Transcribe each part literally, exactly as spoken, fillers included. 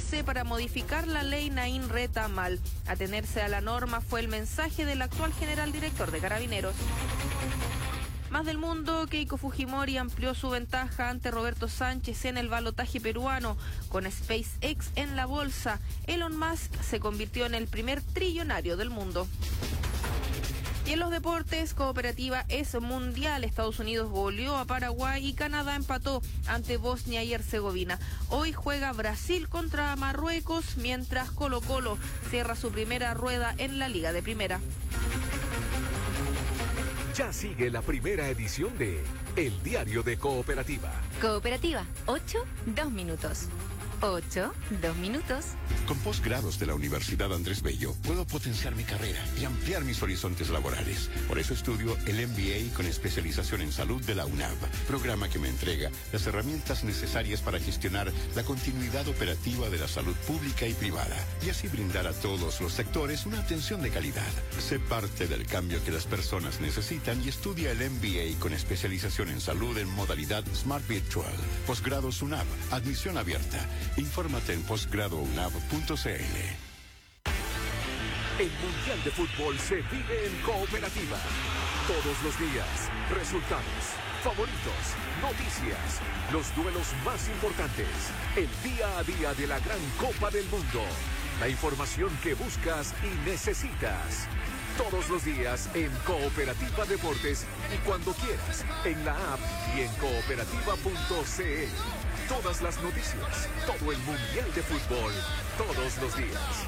C para modificar la ley Naín Retamal. Atenerse a la norma fue el mensaje del actual general director de Carabineros. Más del mundo, Keiko Fujimori amplió su ventaja ante Roberto Sánchez en el balotaje peruano. Con SpaceX en la bolsa, Elon Musk se convirtió en el primer trillonario del mundo. Y en los deportes, Cooperativa es mundial. Estados Unidos goleó a Paraguay y Canadá empató ante Bosnia y Herzegovina. Hoy juega Brasil contra Marruecos, mientras Colo-Colo cierra su primera rueda en la Liga de Primera. Ya sigue la primera edición de El Diario de Cooperativa. Cooperativa, ocho, dos minutos. ocho, dos minutos. Con posgrados de la Universidad Andrés Bello, puedo potenciar mi carrera y ampliar mis horizontes laborales. Por eso estudio el M B A con especialización en salud de la UNAV, programa que me entrega las herramientas necesarias para gestionar la continuidad operativa de la salud pública y privada, y así brindar a todos los sectores una atención de calidad. Sé parte del cambio que las personas necesitan y estudia el M B A con especialización en salud en modalidad Smart Virtual. Posgrados UNAV, admisión abierta. Infórmate en posgrado unab punto c l. El Mundial de Fútbol se vive en Cooperativa. Todos los días, resultados, favoritos, noticias, los duelos más importantes, el día a día de la gran Copa del Mundo, la información que buscas y necesitas. Todos los días en Cooperativa Deportes y cuando quieras, en la app y en cooperativa punto c l. Todas las noticias, todo el Mundial de Fútbol, todos los días.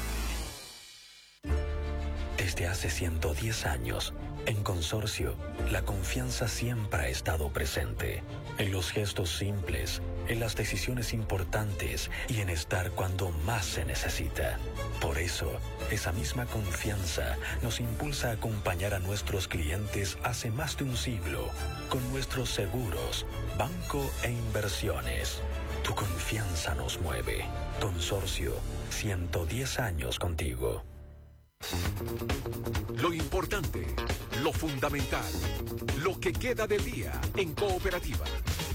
Desde hace ciento diez años, en Consorcio, la confianza siempre ha estado presente. En los gestos simples, en las decisiones importantes y en estar cuando más se necesita. Por eso, esa misma confianza nos impulsa a acompañar a nuestros clientes hace más de un siglo con nuestros seguros, banco e inversiones. Tu confianza nos mueve. Consorcio, ciento diez años contigo. Lo importante, lo fundamental, lo que queda del día en Cooperativa.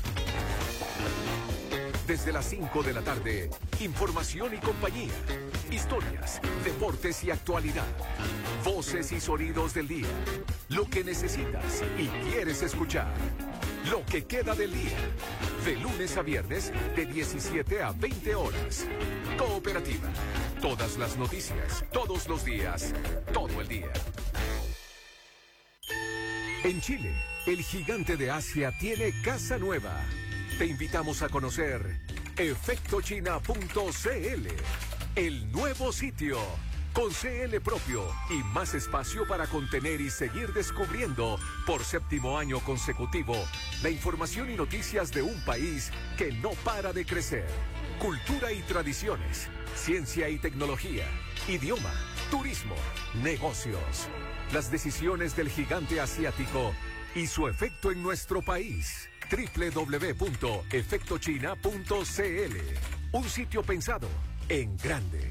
Desde las cinco de la tarde, información y compañía, historias, deportes y actualidad, voces y sonidos del día, lo que necesitas y quieres escuchar, lo que queda del día, de lunes a viernes de diecisiete a veinte horas. Cooperativa, todas las noticias, todos los días, todo el día. En Chile, el gigante de Asia tiene casa nueva. Te invitamos a conocer efecto china punto c l, el nuevo sitio, con C L propio y más espacio para contener y seguir descubriendo por séptimo año consecutivo la información y noticias de un país que no para de crecer. Cultura y tradiciones, ciencia y tecnología, idioma, turismo, negocios. Las decisiones del gigante asiático y su efecto en nuestro país. doble u doble u doble u punto efecto china punto c l. Un sitio pensado en grande.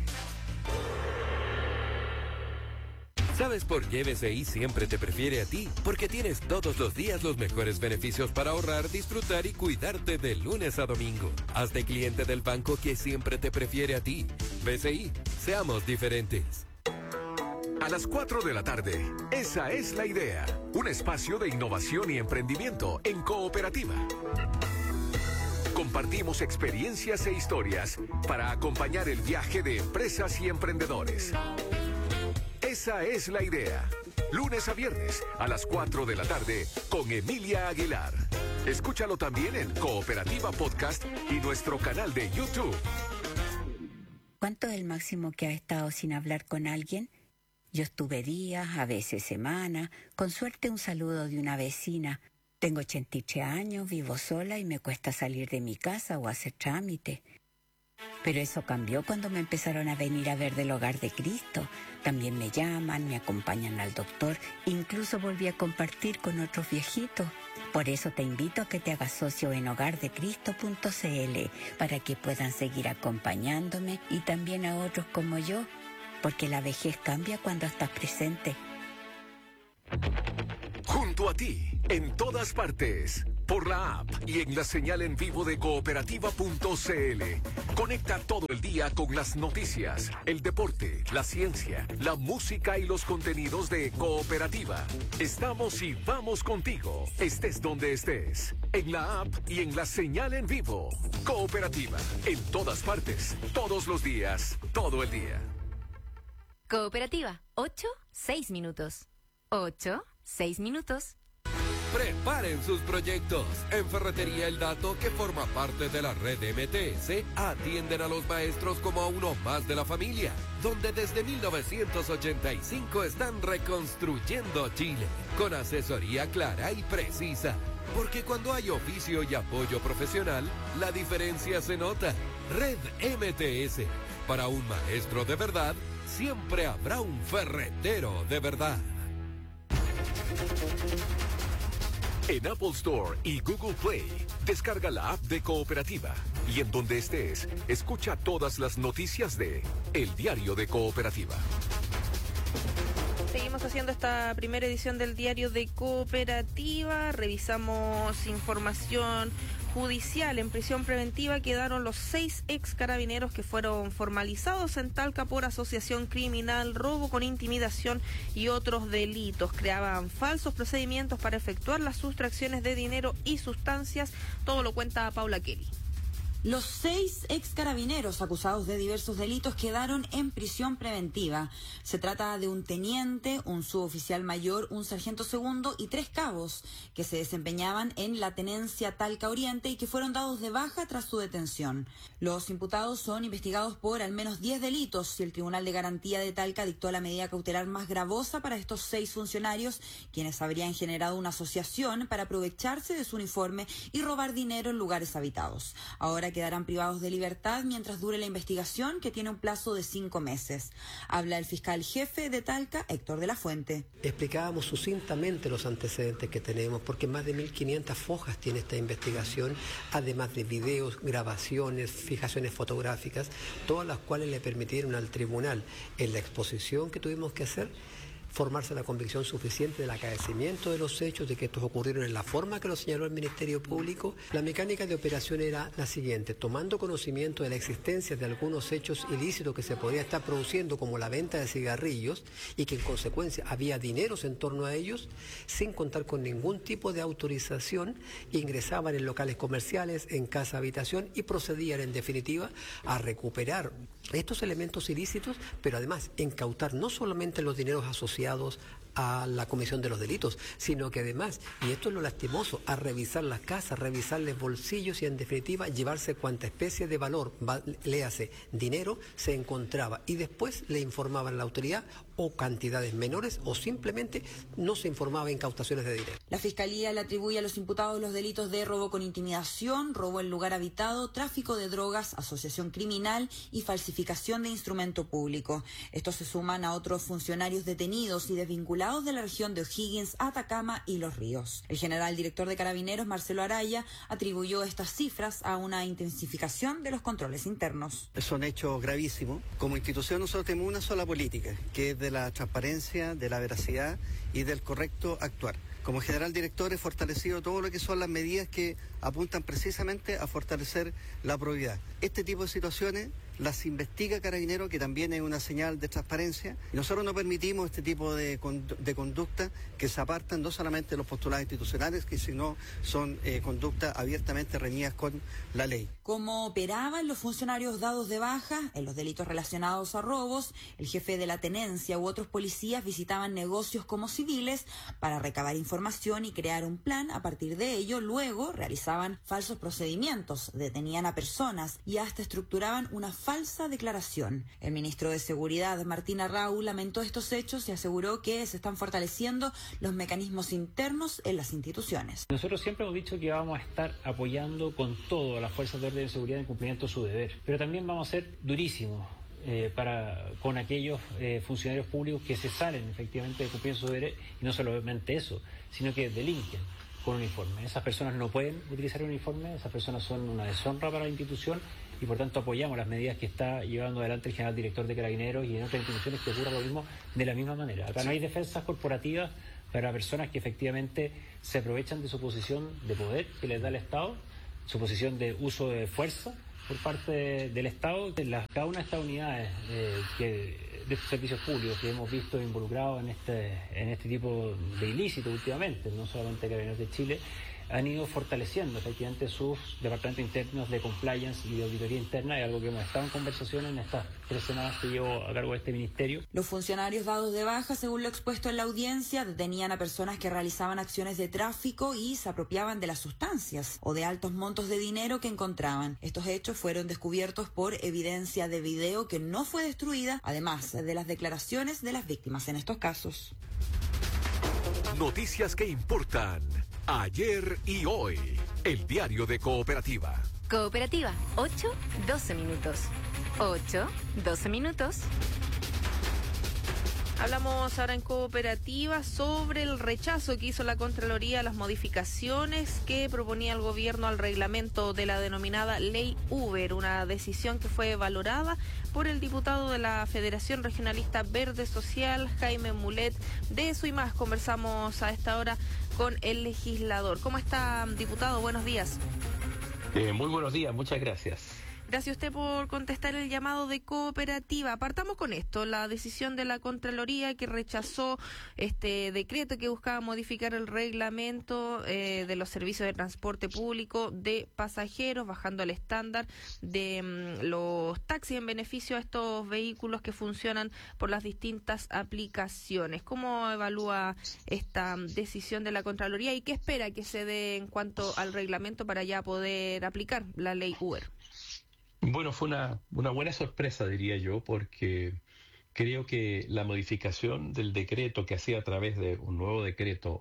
¿Sabes por qué B C I siempre te prefiere a ti? Porque tienes todos los días los mejores beneficios para ahorrar, disfrutar y cuidarte de lunes a domingo. Hazte cliente del banco que siempre te prefiere a ti. B C I, seamos diferentes. A las cuatro de la tarde, esa es la idea. Un espacio de innovación y emprendimiento en Cooperativa. Compartimos experiencias e historias para acompañar el viaje de empresas y emprendedores. Esa es la idea. Lunes a viernes a las cuatro de la tarde con Emilia Aguilar. Escúchalo también en Cooperativa Podcast y nuestro canal de YouTube. ¿Cuánto es el máximo que ha estado sin hablar con alguien? Yo estuve días, a veces semanas, con suerte un saludo de una vecina. Tengo ochenta y tres años, vivo sola y me cuesta salir de mi casa o hacer trámite. Pero eso cambió cuando me empezaron a venir a ver del Hogar de Cristo. También me llaman, me acompañan al doctor, incluso volví a compartir con otros viejitos. Por eso te invito a que te hagas socio en hogar de cristo punto c l para que puedan seguir acompañándome y también a otros como yo, porque la vejez cambia cuando estás presente. Junto a ti, en todas partes. por la app y en la señal en vivo de cooperativa punto c l. Conecta todo el día con las noticias, el deporte, la ciencia, la música y los contenidos de Cooperativa. Estamos y vamos contigo, estés donde estés, en la app y en la señal en vivo. Cooperativa, en todas partes, todos los días, todo el día. Cooperativa, ocho, seis minutos. ocho, seis minutos. Preparen sus proyectos. En Ferretería El Dato, que forma parte de la red M T S, atienden a los maestros como a uno más de la familia, donde desde mil novecientos ochenta y cinco están reconstruyendo Chile, con asesoría clara y precisa. Porque cuando hay oficio y apoyo profesional, la diferencia se nota. Red M T S. Para un maestro de verdad, siempre habrá un ferretero de verdad. En Apple Store y Google Play, descarga la app de Cooperativa y en donde estés, escucha todas las noticias de El Diario de Cooperativa. Seguimos haciendo esta primera edición del Diario de Cooperativa. Revisamos información judicial. En prisión preventiva quedaron los seis ex carabineros que fueron formalizados en Talca por asociación criminal, robo con intimidación y otros delitos. Creaban falsos procedimientos para efectuar las sustracciones de dinero y sustancias. Todo lo cuenta Paula Kelly. Los seis ex carabineros acusados de diversos delitos quedaron en prisión preventiva. Se trata de un teniente, un suboficial mayor, un sargento segundo y tres cabos que se desempeñaban en la tenencia Talca Oriente y que fueron dados de baja tras su detención. Los imputados son investigados por al menos diez delitos y el Tribunal de Garantía de Talca dictó la medida cautelar más gravosa para estos seis funcionarios, quienes habrían generado una asociación para aprovecharse de su uniforme y robar dinero en lugares habitados. Ahora quedarán privados de libertad mientras dure la investigación, que tiene un plazo de cinco meses. Habla el fiscal jefe de Talca, Héctor de la Fuente. Explicábamos sucintamente los antecedentes que tenemos, porque más de mil quinientas fojas tiene esta investigación, además de videos, grabaciones, fijaciones fotográficas, todas las cuales le permitieron al tribunal, en la exposición que tuvimos que hacer, formarse la convicción suficiente del acaecimiento de los hechos, de que estos ocurrieron en la forma que lo señaló el Ministerio Público. La mecánica de operación era la siguiente: tomando conocimiento de la existencia de algunos hechos ilícitos que se podía estar produciendo, como la venta de cigarrillos, y que en consecuencia había dineros en torno a ellos, sin contar con ningún tipo de autorización, ingresaban en locales comerciales, en casa habitación, y procedían en definitiva a recuperar estos elementos ilícitos, pero además incautar no solamente los dineros asociados a la comisión de los delitos, sino que además, y esto es lo lastimoso, a revisar las casas, revisarles bolsillos y en definitiva llevarse cuanta especie de valor, va, léase dinero, se encontraba, y después le informaban a la autoridad o cantidades menores o simplemente no se informaba incautaciones de dinero. La Fiscalía le atribuye a los imputados los delitos de robo con intimidación, robo en lugar habitado, tráfico de drogas, asociación criminal y falsificación de instrumento público. Estos se suman a otros funcionarios detenidos y desvinculados de la región de O'Higgins, Atacama y Los Ríos. El general director de Carabineros, Marcelo Araya, atribuyó estas cifras a una intensificación de los controles internos. Son hechos gravísimos. Como institución nosotros tenemos una sola política, que es de la transparencia, de la veracidad y del correcto actuar. Como general director he fortalecido todo lo que son las medidas que apuntan precisamente a fortalecer la probidad. Este tipo de situaciones las investiga Carabineros, que también es una señal de transparencia, y nosotros no permitimos este tipo de, de conductas que se apartan no solamente de los postulados institucionales, que sino son eh, conductas abiertamente reñidas con la ley. ¿Cómo operaban los funcionarios dados de baja en los delitos relacionados a robos? El jefe de la tenencia u otros policías visitaban negocios como civiles para recabar información y crear un plan. A partir de ello, luego realizaban falsos procedimientos, detenían a personas y hasta estructuraban una falsa declaración. El ministro de Seguridad, Martín Arrau, lamentó estos hechos y aseguró que se están fortaleciendo los mecanismos internos en las instituciones. Nosotros siempre hemos dicho que vamos a estar apoyando con todo a las fuerzas de orden y seguridad en cumplimiento de su deber, pero también vamos a ser durísimos eh, para con aquellos eh, funcionarios públicos que se salen efectivamente de cumplir su deber, y no solamente eso, sino que delinquen con uniforme. Esas personas no pueden utilizar un uniforme, esas personas son una deshonra para la institución, y por tanto apoyamos las medidas que está llevando adelante el general director de Carabineros y en otras instituciones que ocurra lo mismo de la misma manera. Acá no hay defensas corporativas para personas que efectivamente se aprovechan de su posición de poder que les da el Estado, su posición de uso de fuerza por parte de, del Estado. Las, cada una de estas unidades eh, que, de estos servicios públicos que hemos visto involucrados en este, en este tipo de ilícito últimamente, no solamente Carabineros de Chile, han ido fortaleciendo efectivamente sus departamentos internos de compliance y de auditoría interna, es algo que hemos estado en conversación en estas tres semanas que llevo a cargo de este ministerio. Los funcionarios dados de baja, según lo expuesto en la audiencia, detenían a personas que realizaban acciones de tráfico y se apropiaban de las sustancias o de altos montos de dinero que encontraban. Estos hechos fueron descubiertos por evidencia de video que no fue destruida, además de las declaraciones de las víctimas en estos casos. Noticias que importan ayer y hoy. El diario de Cooperativa. Cooperativa, ocho, doce minutos. ocho, doce minutos. Hablamos ahora en Cooperativa sobre el rechazo que hizo la Contraloría a las modificaciones que proponía el gobierno al reglamento de la denominada Ley Uber, una decisión que fue valorada por el diputado de la Federación Regionalista Verde Social, Jaime Mulet. De eso y más conversamos a esta hora con el legislador. ¿Cómo está, diputado? Buenos días. Eh, muy buenos días, muchas gracias. Gracias a usted por contestar el llamado de Cooperativa. Partamos con esto, la decisión de la Contraloría que rechazó este decreto que buscaba modificar el reglamento eh, de los servicios de transporte público de pasajeros, bajando el estándar de mm, los taxis en beneficio a estos vehículos que funcionan por las distintas aplicaciones. ¿Cómo evalúa esta decisión de la Contraloría y qué espera que se dé en cuanto al reglamento para ya poder aplicar la ley Uber? Bueno, fue una, una buena sorpresa, diría yo, porque creo que la modificación del decreto que hacía a través de un nuevo decreto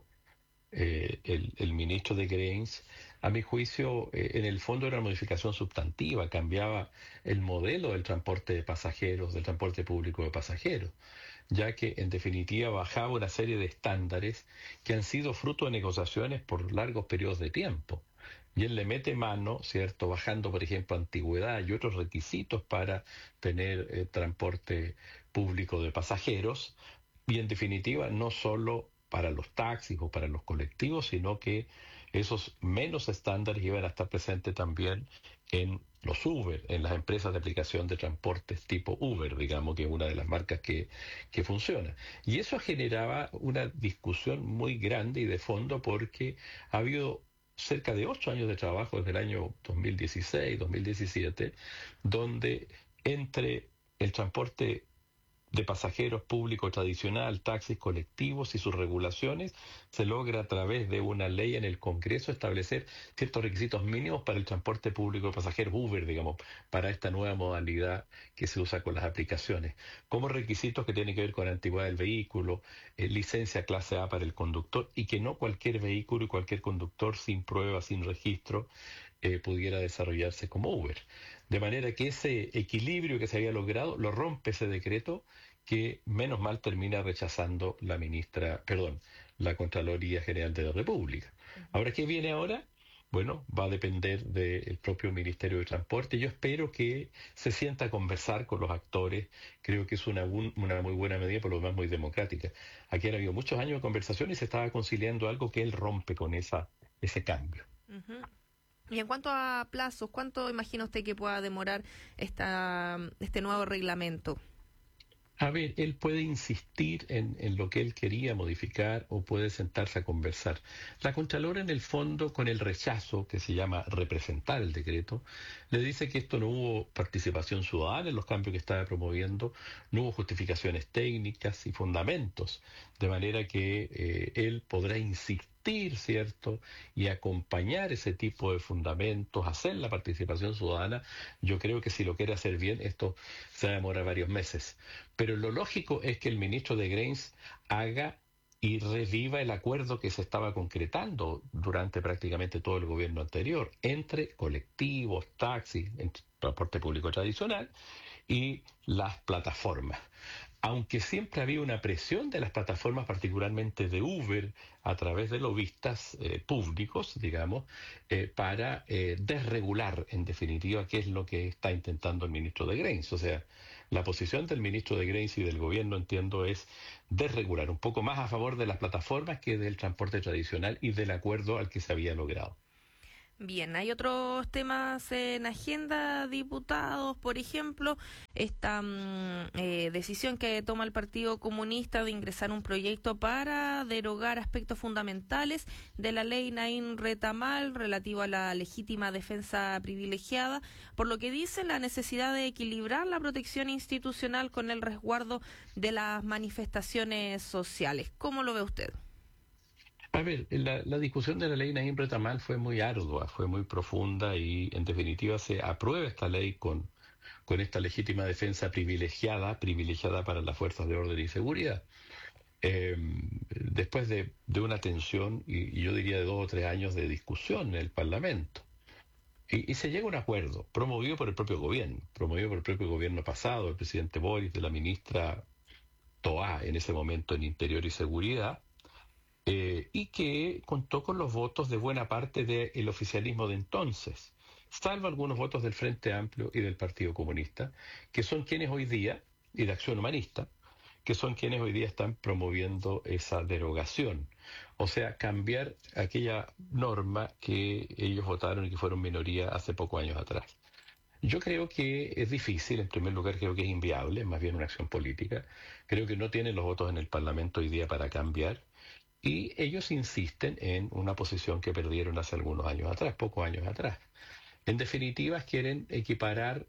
eh, el, el ministro de Grains, a mi juicio, eh, en el fondo era una modificación sustantiva, cambiaba el modelo del transporte de pasajeros, del transporte público de pasajeros, ya que en definitiva bajaba una serie de estándares que han sido fruto de negociaciones por largos periodos de tiempo. Y él le mete mano, ¿cierto?, bajando, por ejemplo, antigüedad y otros requisitos para tener eh, transporte público de pasajeros, y en definitiva no solo para los taxis o para los colectivos, sino que esos menos estándares iban a estar presentes también en los Uber, en las empresas de aplicación de transportes tipo Uber, digamos, que es una de las marcas que, que funciona. Y eso generaba una discusión muy grande y de fondo porque ha habido cerca de ocho años de trabajo desde el año dos mil dieciséis, dos mil diecisiete, donde entre el transporte de pasajeros público tradicional, taxis colectivos y sus regulaciones, se logra a través de una ley en el Congreso establecer ciertos requisitos mínimos para el transporte público de pasajeros Uber, digamos, para esta nueva modalidad que se usa con las aplicaciones, como requisitos que tienen que ver con la antigüedad del vehículo, eh, licencia clase A para el conductor, y que no cualquier vehículo y cualquier conductor sin prueba, sin registro, eh, pudiera desarrollarse como Uber. De manera que ese equilibrio que se había logrado lo rompe ese decreto que menos mal termina rechazando la ministra, perdón, la Contraloría General de la República. Ahora, ¿qué viene ahora? Bueno, va a depender del propio Ministerio de Transporte. Yo espero que se sienta a conversar con los actores. Creo que es una, una muy buena medida, por lo demás muy democrática. Aquí han habido muchos años de conversación y se estaba conciliando algo que él rompe con esa ese cambio. Uh-huh. Y en cuanto a plazos, ¿cuánto imagina usted que pueda demorar esta, este nuevo reglamento? A ver, él puede insistir en, en lo que él quería modificar o puede sentarse a conversar. La Contralora, en el fondo, con el rechazo, que se llama representar el decreto, le dice que esto no hubo participación ciudadana en los cambios que estaba promoviendo, no hubo justificaciones técnicas y fundamentos, de manera que eh, él podrá insistir, ¿cierto?, y acompañar ese tipo de fundamentos, hacer la participación ciudadana. Yo creo que si lo quiere hacer bien, esto se va a demorar varios meses. Pero lo lógico es que el ministro de Grains haga y reviva el acuerdo que se estaba concretando durante prácticamente todo el gobierno anterior entre colectivos, taxis, entre transporte público tradicional y las plataformas. Aunque siempre había una presión de las plataformas, particularmente de Uber, a través de lobistas eh, públicos, digamos, eh, para eh, desregular, en definitiva, qué es lo que está intentando el ministro de Grains. O sea, La posición del ministro de Grace y del gobierno, entiendo, es desregular un poco más a favor de las plataformas que del transporte tradicional y del acuerdo al que se había logrado. Bien, hay otros temas en agenda, diputados, por ejemplo, esta mm, eh, decisión que toma el Partido Comunista de ingresar un proyecto para derogar aspectos fundamentales de la ley Naín Retamal relativo a la legítima defensa privilegiada, por lo que dice la necesidad de equilibrar la protección institucional con el resguardo de las manifestaciones sociales. ¿Cómo lo ve usted? A ver, la, la discusión de la ley Naín Retamal fue muy ardua, fue muy profunda y en definitiva se aprueba esta ley con, con esta legítima defensa privilegiada, privilegiada para las fuerzas de orden y seguridad. Eh, después de, de una tensión y, y yo diría de dos o tres años de discusión en el Parlamento. Y, y se llega a un acuerdo, promovido por el propio gobierno, promovido por el propio gobierno pasado, el presidente Boris, de la ministra Toá, en ese momento en Interior y Seguridad, Eh, y que contó con los votos de buena parte del oficialismo de entonces, salvo algunos votos del Frente Amplio y del Partido Comunista, que son quienes hoy día, y de Acción Humanista, que son quienes hoy día están promoviendo esa derogación, o sea, cambiar aquella norma que ellos votaron y que fueron minoría hace pocos años atrás. Yo creo que es difícil, en primer lugar creo que es inviable, es más bien una acción política, creo que no tienen los votos en el Parlamento hoy día para cambiar. Y ellos insisten en una posición que perdieron hace algunos años atrás, pocos años atrás. En definitiva, quieren equiparar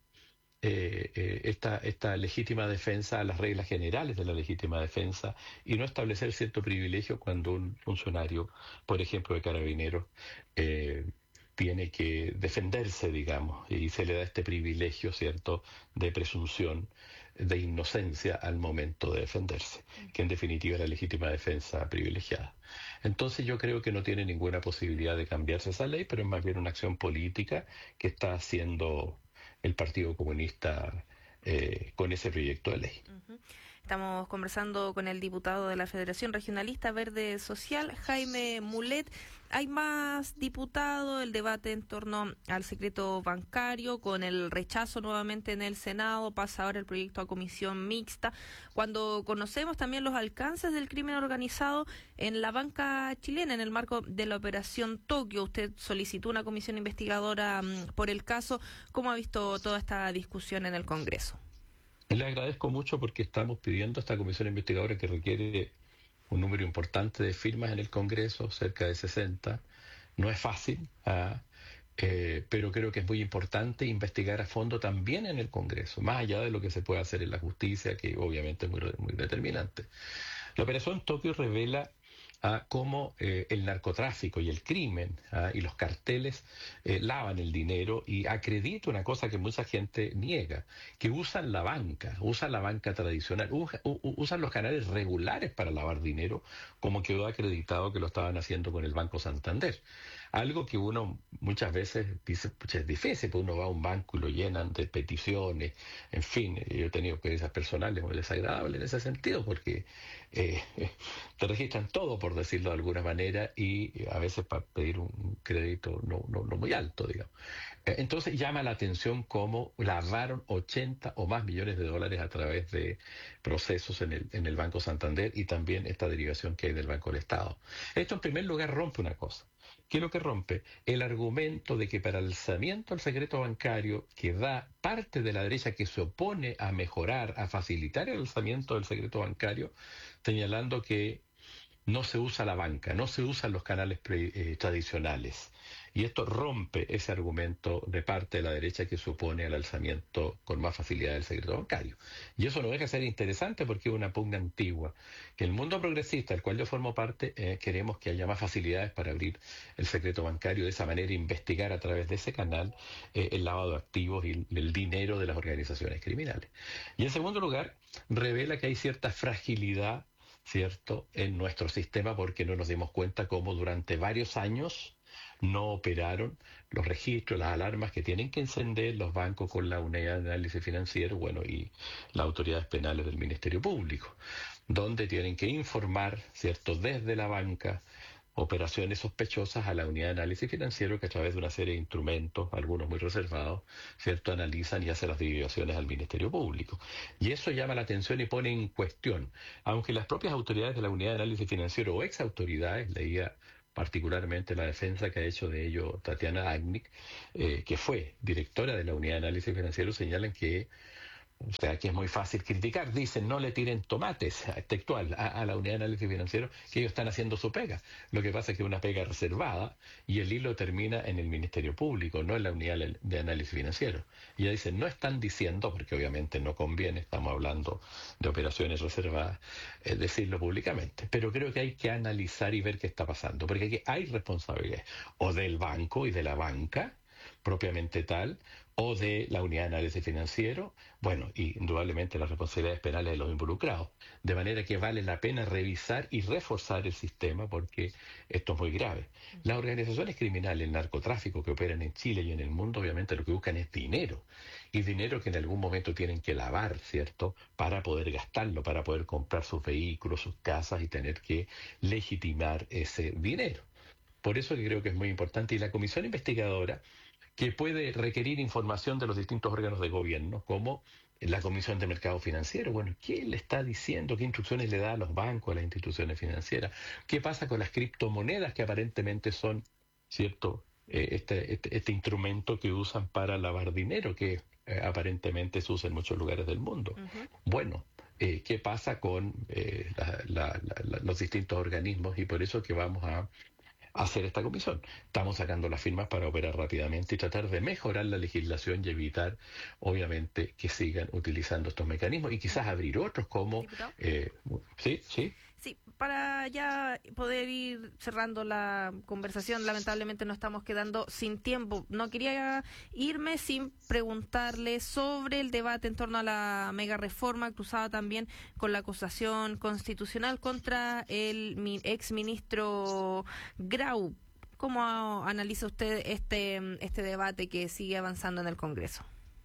eh, eh, esta, esta legítima defensa a las reglas generales de la legítima defensa y no establecer cierto privilegio cuando un funcionario, por ejemplo, de Carabineros, eh, tiene que defenderse, digamos, y se le da este privilegio, ¿cierto?, de presunción de inocencia al momento de defenderse, que en definitiva es la legítima defensa privilegiada. Entonces yo creo que no tiene ninguna posibilidad de cambiarse esa ley, pero es más bien una acción política que está haciendo el Partido Comunista eh, con ese proyecto de ley. Uh-huh. Estamos conversando con el diputado de la Federación Regionalista Verde Social, Jaime Mulet. Hay más diputados, el debate en torno al secreto bancario, con el rechazo nuevamente en el Senado, pasa ahora el proyecto a comisión mixta. Cuando conocemos también los alcances del crimen organizado en la banca chilena, en el marco de la Operación Tokio, usted solicitó una comisión investigadora um, por el caso. ¿Cómo ha visto toda esta discusión en el Congreso? Le agradezco mucho porque estamos pidiendo a esta comisión investigadora que requiere un número importante de firmas en el Congreso, cerca de sesenta. No es fácil, ¿ah? eh, pero creo que es muy importante investigar a fondo también en el Congreso, más allá de lo que se puede hacer en la justicia, que obviamente es muy, muy determinante. La Operación Tokio revela a cómo eh, el narcotráfico y el crimen ¿ah? y los carteles eh, lavan el dinero y acredita una cosa que mucha gente niega, que usan la banca, usan la banca tradicional, usa, u, usan los canales regulares para lavar dinero, como quedó acreditado que lo estaban haciendo con el Banco Santander. Algo que uno muchas veces dice, pucha, es difícil, pues uno va a un banco y lo llenan de peticiones, en fin, yo he tenido experiencias personales muy desagradables en ese sentido, porque eh, te registran todo, por decirlo de alguna manera, y a veces para pedir un crédito no, no, no muy alto, digamos. Entonces llama la atención cómo lavaron ochenta o más millones de dólares a través de procesos en el, en el Banco Santander y también esta derivación que hay del Banco del Estado. Esto en primer lugar rompe una cosa. ¿Qué es lo que rompe? El argumento de que para el alzamiento del secreto bancario, que da parte de la derecha que se opone a mejorar, a facilitar el alzamiento del secreto bancario, señalando que no se usa la banca, no se usan los canales pre, eh, tradicionales. Y esto rompe ese argumento de parte de la derecha que se opone al alzamiento con más facilidad del secreto bancario. Y eso no deja de ser interesante porque es una pugna antigua. Que el mundo progresista, del cual yo formo parte, eh, queremos que haya más facilidades para abrir el secreto bancario, de esa manera investigar a través de ese canal eh, el lavado de activos y el dinero de las organizaciones criminales. Y en segundo lugar, revela que hay cierta fragilidad, ¿cierto?, en nuestro sistema porque no nos dimos cuenta cómo durante varios años no operaron los registros, las alarmas que tienen que encender los bancos con la unidad de análisis financiero, bueno, y las autoridades penales del Ministerio Público, donde tienen que informar, ¿cierto?, desde la banca operaciones sospechosas a la unidad de análisis financiero que a través de una serie de instrumentos, algunos muy reservados, ¿cierto?, analizan y hacen las derivaciones al Ministerio Público. Y eso llama la atención y pone en cuestión, aunque las propias autoridades de la unidad de análisis financiero o ex autoridades, leía particularmente la defensa que ha hecho de ello Tatiana Agnic, eh, que fue directora de la unidad de análisis financiero, señalan que O sea, que es muy fácil criticar. Dicen, no le tiren tomates, textual, a, a la unidad de análisis financiero, que ellos están haciendo su pega. Lo que pasa es que es una pega reservada y el hilo termina en el Ministerio Público, no en la unidad de análisis financiero. Y ya dicen, no están diciendo, porque obviamente no conviene, estamos hablando de operaciones reservadas, eh, decirlo públicamente. Pero creo que hay que analizar y ver qué está pasando, porque aquí hay responsabilidades, o del banco y de la banca, propiamente tal, o de la unidad de análisis financiero, bueno, y indudablemente las responsabilidades penales de los involucrados. De manera que vale la pena revisar y reforzar el sistema porque esto es muy grave. Las organizaciones criminales, el narcotráfico que operan en Chile y en el mundo, obviamente lo que buscan es dinero. Y dinero que en algún momento tienen que lavar, ¿cierto?, para poder gastarlo, para poder comprar sus vehículos, sus casas y tener que legitimar ese dinero. Por eso que creo que es muy importante. Y la comisión investigadora, que puede requerir información de los distintos órganos de gobierno, como la Comisión de Mercado Financiero. Bueno, ¿qué le está diciendo? ¿Qué instrucciones le da a los bancos, a las instituciones financieras? ¿Qué pasa con las criptomonedas que aparentemente son, cierto, eh, este, este, este instrumento que usan para lavar dinero, que eh, aparentemente se usa en muchos lugares del mundo? Uh-huh. Bueno, eh, ¿qué pasa con eh, la, la, la, los distintos organismos? Y por eso que vamos a hacer esta comisión. Estamos sacando las firmas para operar rápidamente y tratar de mejorar la legislación y evitar, obviamente, que sigan utilizando estos mecanismos y quizás abrir otros como... Eh, sí, sí. Sí, para ya poder ir cerrando la conversación, lamentablemente nos estamos quedando sin tiempo. No quería irme sin preguntarle sobre el debate en torno a la mega reforma cruzada también con la acusación constitucional contra el ex ministro Grau. ¿Cómo analiza usted este, este debate que sigue avanzando en el Congreso?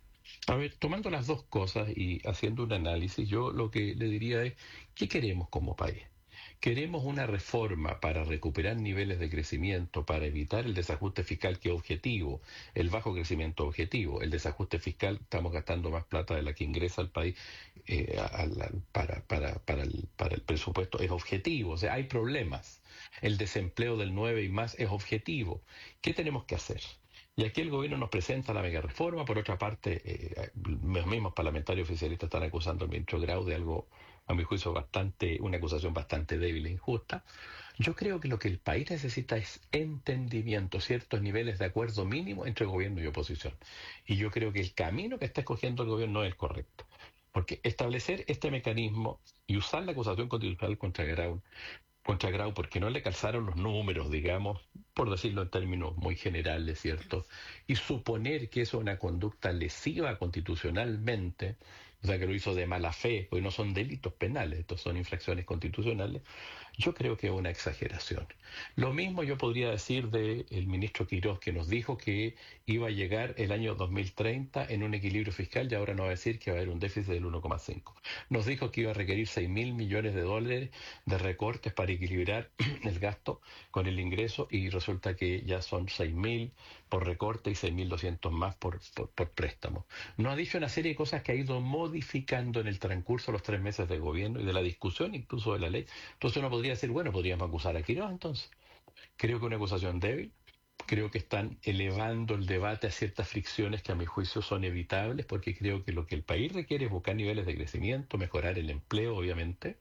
A ver, tomando las dos cosas y haciendo un análisis, yo lo que le diría es, ¿qué queremos como país? ¿Queremos una reforma para recuperar niveles de crecimiento, para evitar el desajuste fiscal que es objetivo, el bajo crecimiento objetivo? El desajuste fiscal, estamos gastando más plata de la que ingresa al país eh, a la, para, para, para, el, para el presupuesto, es objetivo, o sea, hay problemas. El desempleo del nueve y más es objetivo. ¿Qué tenemos que hacer? Y aquí el gobierno nos presenta la mega reforma. Por otra parte, eh, los mismos parlamentarios oficialistas están acusando al ministro Grau de algo, a mi juicio, bastante, una acusación bastante débil e injusta. Yo creo que lo que el país necesita es entendimiento, ciertos niveles de acuerdo mínimo entre gobierno y oposición. Y yo creo que el camino que está escogiendo el gobierno no es el correcto. Porque establecer este mecanismo y usar la acusación constitucional contra Grau contra Grau porque no le calzaron los números, digamos, por decirlo en términos muy generales, ¿cierto? Y suponer que eso es una conducta lesiva constitucionalmente, o sea, que lo hizo de mala fe, porque no son delitos penales, estos son infracciones constitucionales, yo creo que es una exageración. Lo mismo yo podría decir del ministro Quirós, que nos dijo que iba a llegar el año dos mil treinta en un equilibrio fiscal y ahora nos va a decir que va a haber un déficit del uno coma cinco. Nos dijo que iba a requerir seis mil millones de dólares de recortes para equilibrar el gasto con el ingreso y resulta que ya son seis mil por recorte y seis mil doscientos más por, por, por préstamo. Nos ha dicho una serie de cosas que ha ido modificando en el transcurso de los tres meses de gobierno y de la discusión incluso de la ley. Entonces uno podría decir, bueno, podríamos acusar a Quirós entonces. Creo que una acusación débil. Creo que están elevando el debate a ciertas fricciones que a mi juicio son evitables, porque creo que lo que el país requiere es buscar niveles de crecimiento, mejorar el empleo, obviamente,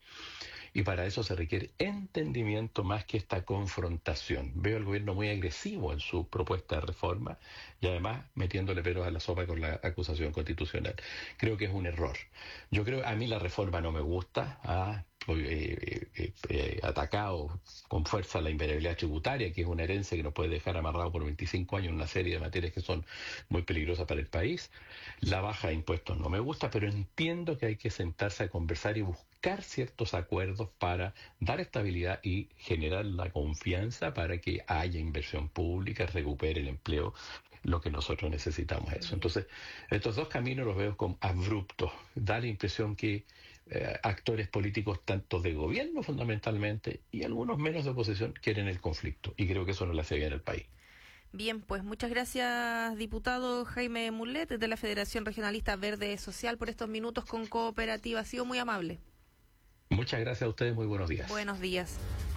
y para eso se requiere entendimiento más que esta confrontación. Veo al gobierno muy agresivo en su propuesta de reforma y además metiéndole pelos a la sopa con la acusación constitucional. Creo que es un error. Yo creo, a mí la reforma no me gusta, ah, Eh, eh, eh, atacado con fuerza la invariabilidad tributaria, que es una herencia que nos puede dejar amarrado por veinticinco años en una serie de materias que son muy peligrosas para el país. La baja de impuestos no me gusta, pero entiendo que hay que sentarse a conversar y buscar ciertos acuerdos para dar estabilidad y generar la confianza para que haya inversión pública, recupere el empleo, lo que nosotros necesitamos eso. Entonces, estos dos caminos los veo como abruptos. Da la impresión que eh, actores políticos, tanto de gobierno fundamentalmente, y algunos menos de oposición, quieren el conflicto. Y creo que eso no le hace bien al país. Bien, pues muchas gracias, diputado Jaime Mulet, de la Federación Regionalista Verde Social, por estos minutos con Cooperativa. Ha sido muy amable. Muchas gracias a ustedes, muy buenos días. Buenos días.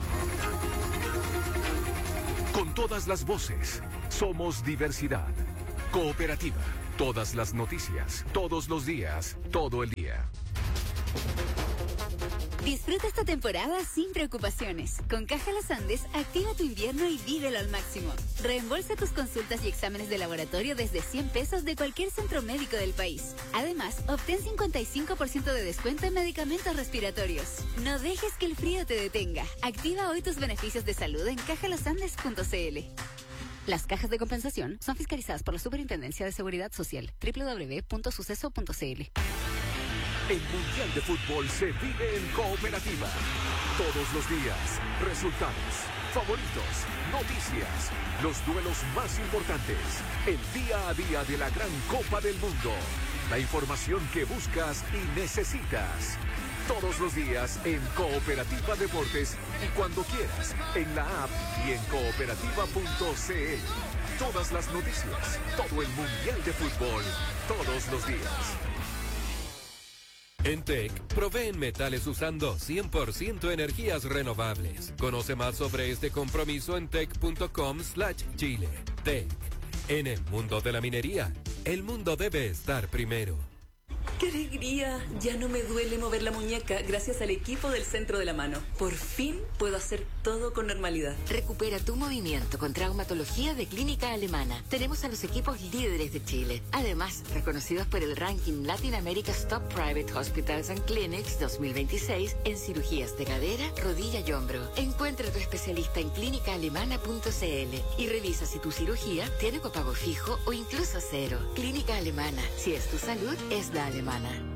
Con todas las voces, somos diversidad. Cooperativa, todas las noticias, todos los días, todo el día. Disfruta esta temporada sin preocupaciones. Con Caja Los Andes, activa tu invierno y vívelo al máximo. Reembolsa tus consultas y exámenes de laboratorio desde cien pesos de cualquier centro médico del país. Además, obtén cincuenta y cinco por ciento de descuento en medicamentos respiratorios. No dejes que el frío te detenga. Activa hoy tus beneficios de salud en caja los andes punto c l. Las cajas de compensación son fiscalizadas por la Superintendencia de Seguridad Social. doble u doble u doble u punto suceso punto c l. El Mundial de Fútbol se vive en Cooperativa. Todos los días, resultados, favoritos, noticias, los duelos más importantes, el día a día de la gran Copa del Mundo, la información que buscas y necesitas. Todos los días en Cooperativa Deportes y cuando quieras, en la app y en cooperativa punto c l. Todas las noticias, todo el Mundial de Fútbol, todos los días. En T E C, proveen metales usando cien por ciento energías renovables. Conoce más sobre este compromiso en tec punto com slash chile. T E C. En el mundo de la minería, el mundo debe estar primero. ¡Qué alegría! Ya no me duele mover la muñeca gracias al equipo del Centro de la Mano. Por fin puedo hacer todo con normalidad. Recupera tu movimiento con traumatología de Clínica Alemana. Tenemos a los equipos líderes de Chile. Además, reconocidos por el ranking Latin America's Top Private Hospitals and Clinics dos mil veintiséis en cirugías de cadera, rodilla y hombro. Encuentra a tu especialista en clínica alemana punto c l y revisa si tu cirugía tiene copago fijo o incluso cero. Clínica Alemana. Si es tu salud, es la alemana.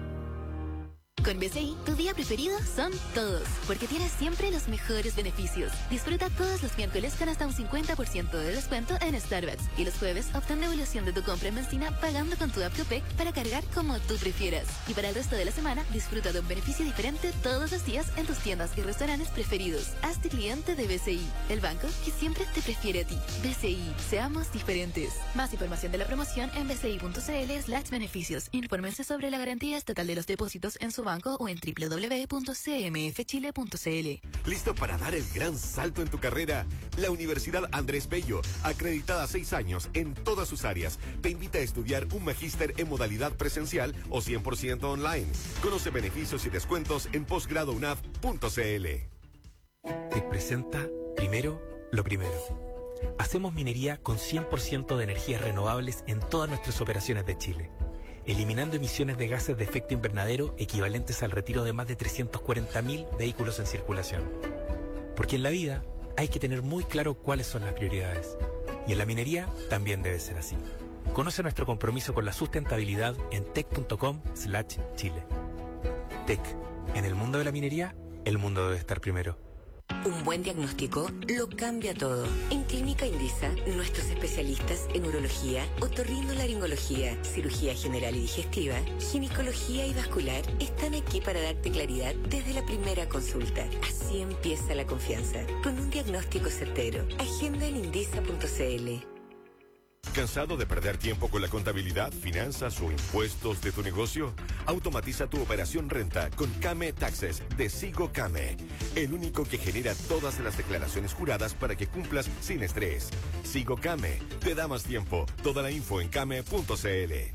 Con B C I, tu día preferido son todos, porque tienes siempre los mejores beneficios. Disfruta todos los miércoles con hasta un cincuenta por ciento de descuento en Starbucks y los jueves obtén devolución de tu compra en benzina pagando con tu app Copec para cargar como tú prefieras. Y para el resto de la semana, disfruta de un beneficio diferente todos los días en tus tiendas y restaurantes preferidos. Hazte cliente de B C I, el banco que siempre te prefiere a ti. B C I, seamos diferentes. Más información de la promoción en bci.cl slash beneficios. Infórmense sobre la garantía estatal de los depósitos en su banco o en doble u doble u doble u punto c m f chile punto c l. ¿Listo para dar el gran salto en tu carrera? La Universidad Andrés Bello, acreditada seis años en todas sus áreas, te invita a estudiar un magíster en modalidad presencial o cien por ciento online. Conoce beneficios y descuentos en posgrado u n a v punto c l. Te presenta primero lo primero. Hacemos minería con cien por ciento de energías renovables en todas nuestras operaciones de Chile, eliminando emisiones de gases de efecto invernadero equivalentes al retiro de más de trescientos cuarenta mil vehículos en circulación. Porque en la vida hay que tener muy claro cuáles son las prioridades. Y en la minería también debe ser así. Conoce nuestro compromiso con la sustentabilidad en tec punto com slash chile. T E C. En el mundo de la minería, el mundo debe estar primero. Un buen diagnóstico lo cambia todo. En Clínica Indisa, nuestros especialistas en urología, otorrinolaringología, cirugía general y digestiva, ginecología y vascular están aquí para darte claridad desde la primera consulta. Así empieza la confianza, con un diagnóstico certero. Agenda en indisa punto c l. ¿Cansado de perder tiempo con la contabilidad, finanzas o impuestos de tu negocio? Automatiza tu operación renta con Came Taxes de Sigo Came, el único que genera todas las declaraciones juradas para que cumplas sin estrés. Sigo Came, te da más tiempo. Toda la info en came punto c l.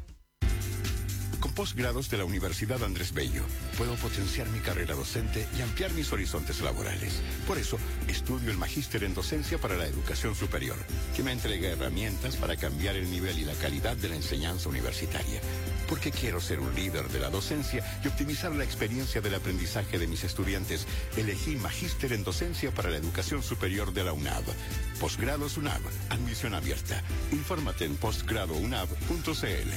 Con posgrados de la Universidad Andrés Bello, puedo potenciar mi carrera docente y ampliar mis horizontes laborales. Por eso, estudio el Magíster en Docencia para la Educación Superior, que me entrega herramientas para cambiar el nivel y la calidad de la enseñanza universitaria. Porque quiero ser un líder de la docencia y optimizar la experiencia del aprendizaje de mis estudiantes, elegí Magíster en Docencia para la Educación Superior de la U N A V. Posgrados U N A V, admisión abierta. Infórmate en posgrado u n a v punto c l.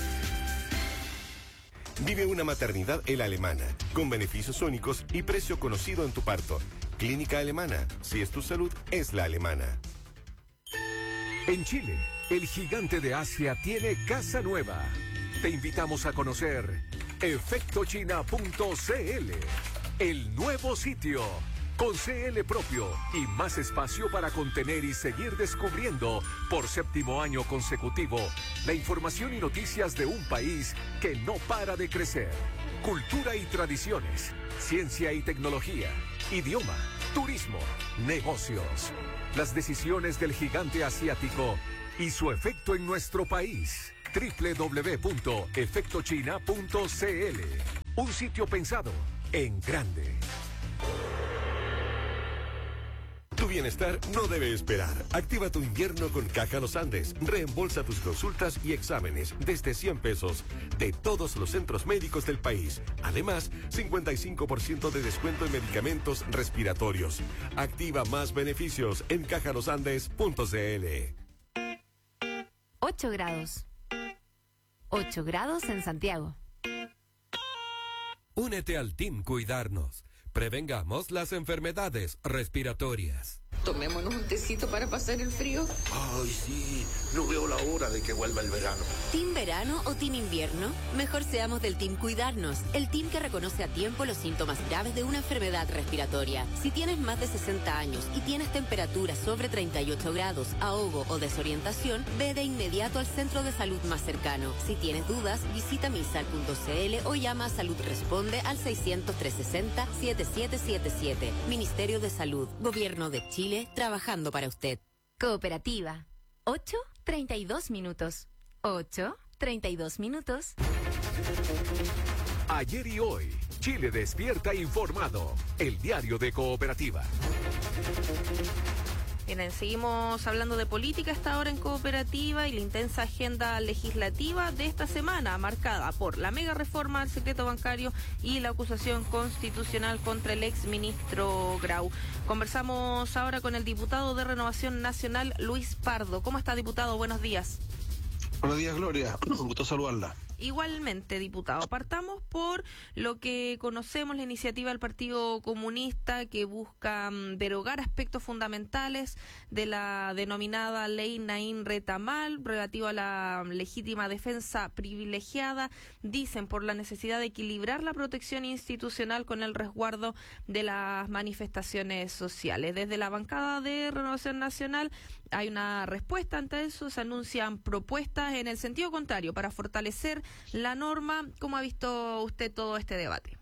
Vive una maternidad en la Alemana, con beneficios únicos y precio conocido en tu parto. Clínica Alemana, si es tu salud, es la alemana. En Chile, el gigante de Asia tiene casa nueva. Te invitamos a conocer efecto china punto c l, el nuevo sitio. Con C L propio y más espacio para contener y seguir descubriendo por séptimo año consecutivo la información y noticias de un país que no para de crecer. Cultura y tradiciones, ciencia y tecnología, idioma, turismo, negocios. Las decisiones del gigante asiático y su efecto en nuestro país. doble u doble u doble u punto efecto china punto c l. Un sitio pensado en grande. Tu bienestar no debe esperar. Activa tu invierno con Caja Los Andes. Reembolsa tus consultas y exámenes desde cien pesos de todos los centros médicos del país. Además, cincuenta y cinco por ciento de descuento en medicamentos respiratorios. Activa más beneficios en caja los andes punto c l. ocho grados. ocho grados en Santiago. Únete al Team Cuidarnos. Prevengamos las enfermedades respiratorias. Tomémonos un tecito para pasar el frío. Ay, sí, no veo la hora de que vuelva el verano. ¿Team verano o team invierno? Mejor seamos del Team Cuidarnos, el team que reconoce a tiempo los síntomas graves de una enfermedad respiratoria. Si tienes más de sesenta años y tienes temperatura sobre treinta y ocho grados, ahogo o desorientación, ve de inmediato al centro de salud más cercano. Si tienes dudas, visita misal punto c l o llama a Salud Responde al seiscientos, trescientos sesenta, setenta y siete setenta y siete. Ministerio de Salud, Gobierno de Chile, trabajando para usted. Cooperativa. ocho, treinta y dos minutos. ocho, treinta y dos minutos. Ayer y hoy, Chile despierta informado. El diario de Cooperativa. Bien, seguimos hablando de política hasta ahora en Cooperativa y la intensa agenda legislativa de esta semana, marcada por la mega reforma al secreto bancario y la acusación constitucional contra el ex ministro Grau. Conversamos ahora con el diputado de Renovación Nacional, Luis Pardo. ¿Cómo está, diputado? Buenos días. Buenos días, Gloria. Un gusto saludarla. Igualmente, diputado. Partamos por lo que conocemos, la iniciativa del Partido Comunista que busca um, derogar aspectos fundamentales de la denominada Ley Naín Retamal relativa a la legítima defensa privilegiada. Dicen por la necesidad de equilibrar la protección institucional con el resguardo de las manifestaciones sociales. Desde la bancada de Renovación Nacional hay una respuesta ante eso. Se anuncian propuestas en el sentido contrario para fortalecer la norma. ¿Cómo ha visto usted todo este debate?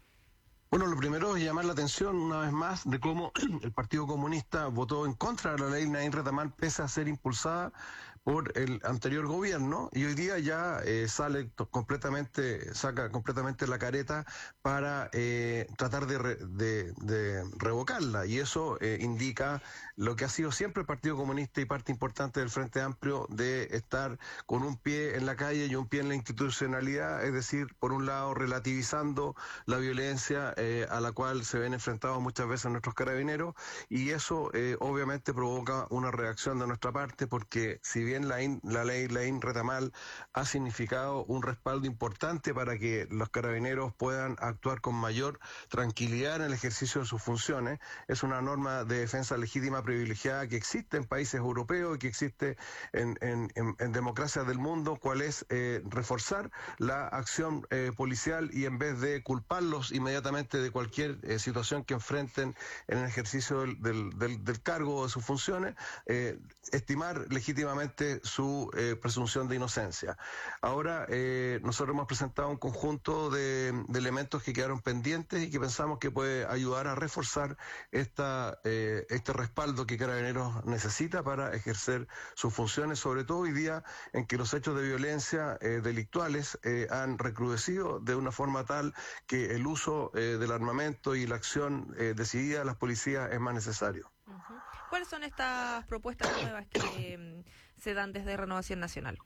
Bueno, lo primero es llamar la atención una vez más de cómo el Partido Comunista votó en contra de la ley Naín Retamal pese a ser impulsada por el anterior gobierno, y hoy día ya eh, sale completamente, saca completamente la careta para eh, tratar de, re, de, de revocarla, y eso eh, indica lo que ha sido siempre el Partido Comunista y parte importante del Frente Amplio, de estar con un pie en la calle y un pie en la institucionalidad, es decir, por un lado relativizando la violencia eh, a la cual se ven enfrentados muchas veces nuestros carabineros, y eso eh, obviamente provoca una reacción de nuestra parte, porque si bien La, in, la ley Naín Retamal ha significado un respaldo importante para que los carabineros puedan actuar con mayor tranquilidad en el ejercicio de sus funciones. Es una norma de defensa legítima privilegiada que existe en países europeos y que existe en, en, en, en democracias del mundo, cual es eh, reforzar la acción eh, policial, y en vez de culparlos inmediatamente de cualquier eh, situación que enfrenten en el ejercicio del, del, del, del cargo o de sus funciones, eh, estimar legítimamente su eh, presunción de inocencia. Ahora eh, nosotros hemos presentado un conjunto de, de elementos que quedaron pendientes y que pensamos que puede ayudar a reforzar esta eh, este respaldo que Carabineros necesita para ejercer sus funciones, sobre todo hoy día en que los hechos de violencia eh, delictuales eh, han recrudecido de una forma tal que el uso eh, del armamento y la acción eh, decidida de las policías es más necesario. Uh-huh. ¿Cuáles son estas propuestas nuevas que eh, se dan desde Renovación Nacional?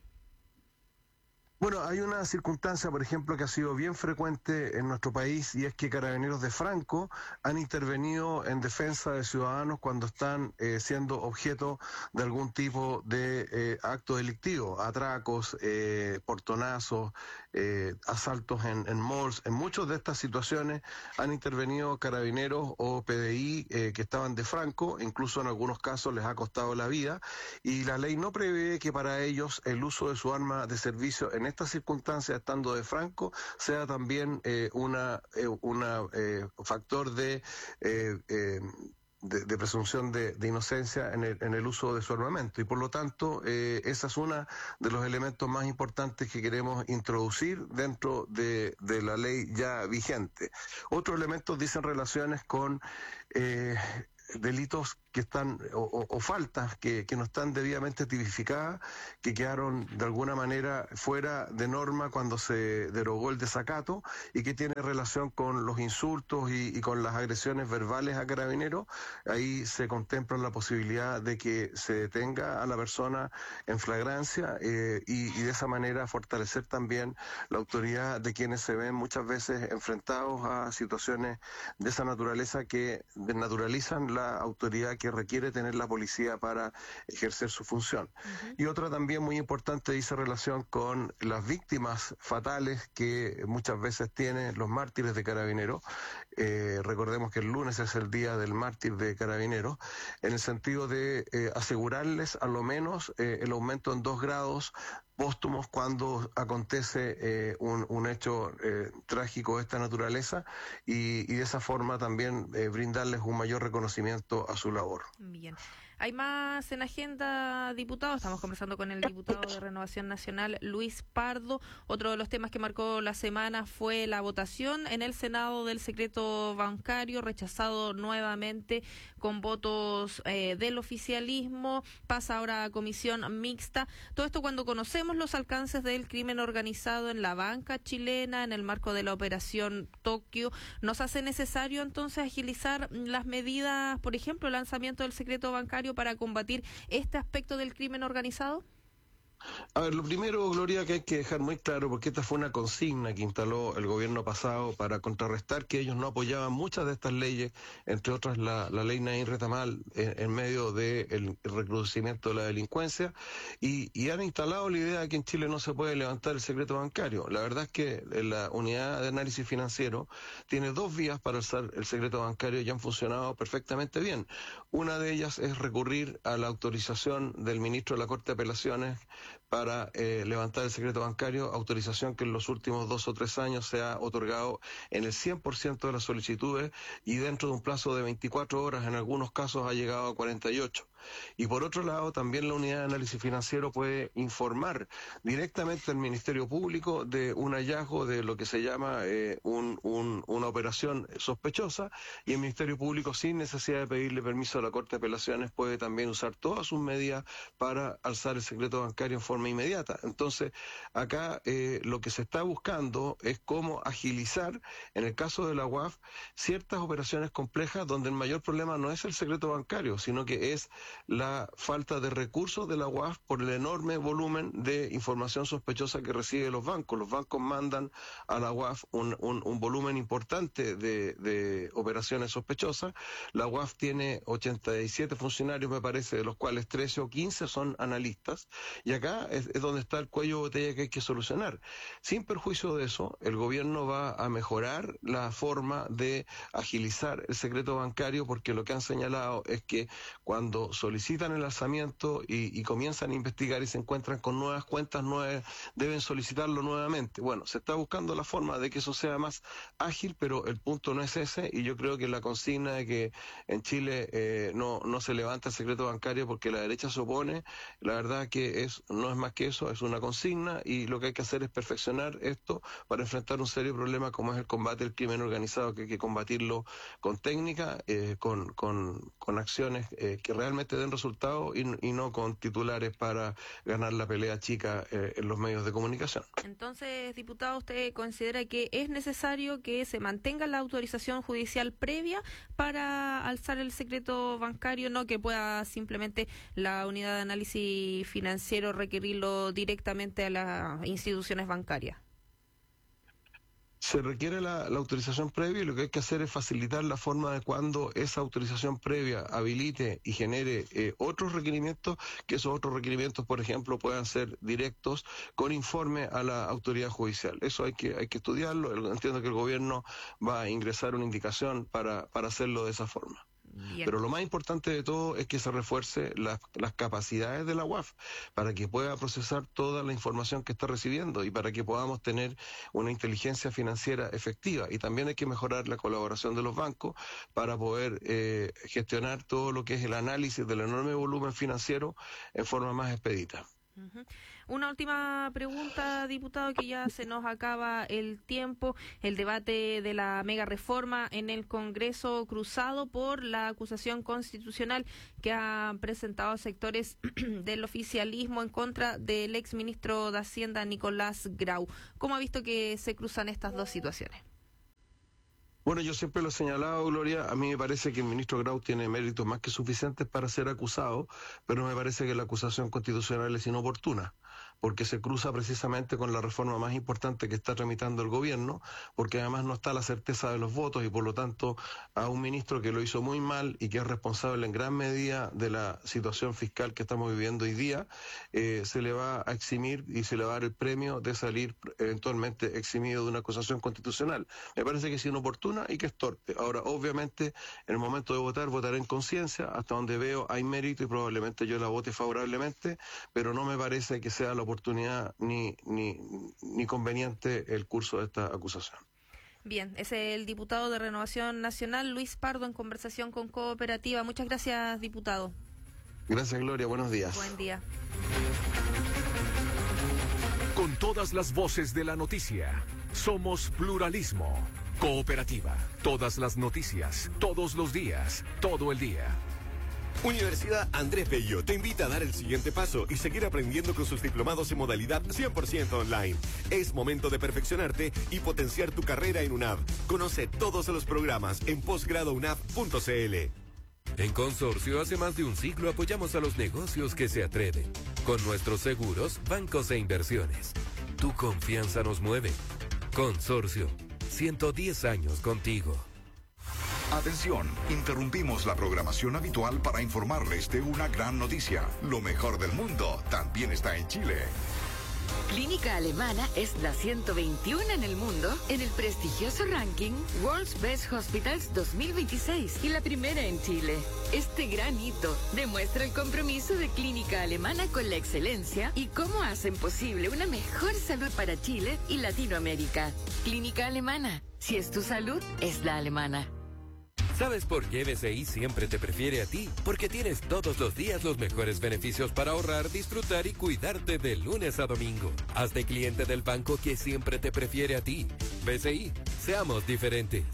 Bueno, hay una circunstancia, por ejemplo, que ha sido bien frecuente en nuestro país, y es que carabineros de Franco han intervenido en defensa de ciudadanos cuando están eh, siendo objeto de algún tipo de eh, acto delictivo, atracos, eh, portonazos, eh, asaltos en, en malls. En muchas de estas situaciones han intervenido carabineros o P D I eh, que estaban de Franco, incluso en algunos casos les ha costado la vida, y la ley no prevé que para ellos el uso de su arma de servicio en estas circunstancias, estando de franco, sea también eh, una, eh, una eh, factor de... Eh, eh, De, de presunción de, de inocencia en el, en el uso de su armamento, y por lo tanto eh, esa es una de los elementos más importantes que queremos introducir dentro de, de la ley ya vigente. Otros elementos dicen relaciones con eh, delitos que están, o, o, o faltas que, que no están debidamente tipificadas, que quedaron de alguna manera fuera de norma cuando se derogó el desacato, y que tiene relación con los insultos y, y con las agresiones verbales a carabineros. Ahí se contempla la posibilidad de que se detenga a la persona en flagrancia eh, y, y de esa manera fortalecer también la autoridad de quienes se ven muchas veces enfrentados a situaciones de esa naturaleza que desnaturalizan la autoridad que requiere tener la policía para ejercer su función. Uh-huh. Y otra también muy importante dice relación con las víctimas fatales que muchas veces tienen los mártires de Carabineros. Eh, recordemos que el lunes es el día del mártir de Carabineros, en el sentido de eh, asegurarles a lo menos eh, el aumento en dos grados póstumos cuando acontece eh, un, un hecho eh, trágico de esta naturaleza, y, y de esa forma también eh, brindarles un mayor reconocimiento a su labor. Bien. Hay más en agenda, diputado. Estamos conversando con el diputado de Renovación Nacional, Luis Pardo. Otro de los temas que marcó la semana fue la votación en el Senado del secreto bancario, rechazado nuevamente con votos eh, del oficialismo. Pasa ahora a comisión mixta. Todo esto cuando conocemos los alcances del crimen organizado en la banca chilena, en el marco de la operación Tokio. ¿Nos hace necesario entonces agilizar las medidas, por ejemplo, el lanzamiento del secreto bancario para combatir este aspecto del crimen organizado? A ver, lo primero, Gloria, que hay que dejar muy claro, porque esta fue una consigna que instaló el gobierno pasado para contrarrestar que ellos no apoyaban muchas de estas leyes, entre otras la, la ley Naín Retamal, en, en medio del recrudecimiento de la delincuencia, y, y han instalado la idea de que en Chile no se puede levantar el secreto bancario. La verdad es que la unidad de análisis financiero tiene dos vías para alzar el secreto bancario y han funcionado perfectamente bien. Una de ellas es recurrir a la autorización del ministro de la Corte de Apelaciones para eh, levantar el secreto bancario, autorización que en los últimos dos o tres años se ha otorgado en el cien por ciento de las solicitudes, y dentro de un plazo de veinticuatro horas, en algunos casos ha llegado a cuarenta y ocho. Y por otro lado, también la unidad de análisis financiero puede informar directamente al Ministerio Público de un hallazgo de lo que se llama eh, un, un, una operación sospechosa, y el Ministerio Público, sin necesidad de pedirle permiso a la Corte de Apelaciones, puede también usar todas sus medidas para alzar el secreto bancario en forma inmediata. Entonces, acá eh, lo que se está buscando es cómo agilizar, en el caso de la U A F, ciertas operaciones complejas donde el mayor problema no es el secreto bancario, sino que es la falta de recursos de la U A F por el enorme volumen de información sospechosa que recibe los bancos. Los bancos mandan a la U A F un, un, un volumen importante de, de operaciones sospechosas. La U A F tiene ochenta y siete funcionarios, me parece, de los cuales trece o quince son analistas, y acá es, es donde está el cuello de botella que hay que solucionar. Sin perjuicio de eso, el gobierno va a mejorar la forma de agilizar el secreto bancario, porque lo que han señalado es que cuando solicitan el alzamiento y, y comienzan a investigar y se encuentran con nuevas cuentas nuevas, deben solicitarlo nuevamente. Bueno, se está buscando la forma de que eso sea más ágil, pero el punto no es ese, y yo creo que la consigna de que en Chile eh, no, no se levanta el secreto bancario porque la derecha se opone, la verdad que es no es más que eso, es una consigna, y lo que hay que hacer es perfeccionar esto para enfrentar un serio problema como es el combate al crimen organizado, que hay que combatirlo con técnica, eh, con, con, con acciones eh, que realmente den resultados, y, y no con titulares para ganar la pelea chica eh, en los medios de comunicación. Entonces, diputado, ¿usted considera que es necesario que se mantenga la autorización judicial previa para alzar el secreto bancario, no que pueda simplemente la unidad de análisis financiero requerirlo directamente a las instituciones bancarias? Se requiere la, la autorización previa, y lo que hay que hacer es facilitar la forma de cuando esa autorización previa habilite y genere eh, otros requerimientos, que esos otros requerimientos, por ejemplo, puedan ser directos con informe a la autoridad judicial. Eso hay que hay que estudiarlo. Entiendo que el gobierno va a ingresar una indicación para, para hacerlo de esa forma. Bien. Pero lo más importante de todo es que se refuerce las, las capacidades de la U A F para que pueda procesar toda la información que está recibiendo y para que podamos tener una inteligencia financiera efectiva. Y también hay que mejorar la colaboración de los bancos para poder eh, gestionar todo lo que es el análisis del enorme volumen financiero en forma más expedita. Uh-huh. Una última pregunta, diputado, que ya se nos acaba el tiempo. El debate de la mega reforma en el Congreso cruzado por la acusación constitucional que han presentado sectores del oficialismo en contra del exministro de Hacienda, Nicolás Grau. ¿Cómo ha visto que se cruzan estas dos situaciones? Bueno, yo siempre lo he señalado, Gloria, a mí me parece que el ministro Grau tiene méritos más que suficientes para ser acusado, pero me parece que la acusación constitucional es inoportuna, porque se cruza precisamente con la reforma más importante que está tramitando el gobierno, porque además no está la certeza de los votos y por lo tanto a un ministro que lo hizo muy mal y que es responsable en gran medida de la situación fiscal que estamos viviendo hoy día, eh, se le va a eximir y se le va a dar el premio de salir eventualmente eximido de una acusación constitucional. Me parece que es inoportuna y que es torpe. Ahora, obviamente, en el momento de votar, votaré en conciencia, hasta donde veo hay mérito y probablemente yo la vote favorablemente, pero no me parece que sea la oportunidad ni, ni, ni conveniente el curso de esta acusación. Bien, es el diputado de Renovación Nacional, Luis Pardo, en conversación con Cooperativa. Muchas gracias, diputado. Gracias, Gloria. Buenos días. Buen día. Con todas las voces de la noticia, somos pluralismo. Cooperativa. Todas las noticias, todos los días, todo el día. Universidad Andrés Bello te invita a dar el siguiente paso y seguir aprendiendo con sus diplomados en modalidad cien por ciento online. Es momento de perfeccionarte y potenciar tu carrera en UNAV. Conoce todos los programas en posgrado unav punto c l. En Consorcio, hace más de un siglo apoyamos a los negocios que se atreven. Con nuestros seguros, bancos e inversiones. Tu confianza nos mueve. Consorcio, ciento diez años contigo. Atención, interrumpimos la programación habitual para informarles de una gran noticia. Lo mejor del mundo también está en Chile. Clínica Alemana es la ciento veintiuno en el mundo en el prestigioso ranking World's Best Hospitals dos mil veintiséis y la primera en Chile. Este gran hito demuestra el compromiso de Clínica Alemana con la excelencia y cómo hacen posible una mejor salud para Chile y Latinoamérica. Clínica Alemana, si es tu salud, es la alemana. ¿Sabes por qué B C I siempre te prefiere a ti? Porque tienes todos los días los mejores beneficios para ahorrar, disfrutar y cuidarte de lunes a domingo. Hazte cliente del banco que siempre te prefiere a ti. B C I, seamos diferentes.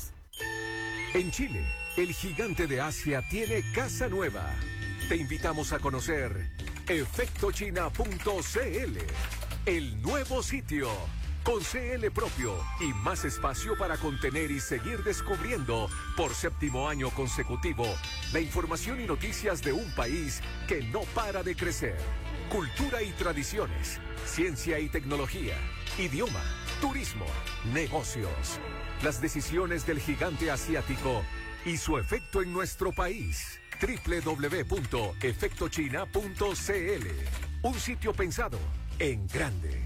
En Chile, el gigante de Asia tiene casa nueva. Te invitamos a conocer efecto china punto c l, el nuevo sitio. Con C L propio y más espacio para contener y seguir descubriendo por séptimo año consecutivo la información y noticias de un país que no para de crecer. Cultura y tradiciones, ciencia y tecnología, idioma, turismo, negocios. Las decisiones del gigante asiático y su efecto en nuestro país. doble u doble u doble u punto efecto china punto c l. Un sitio pensado en grande.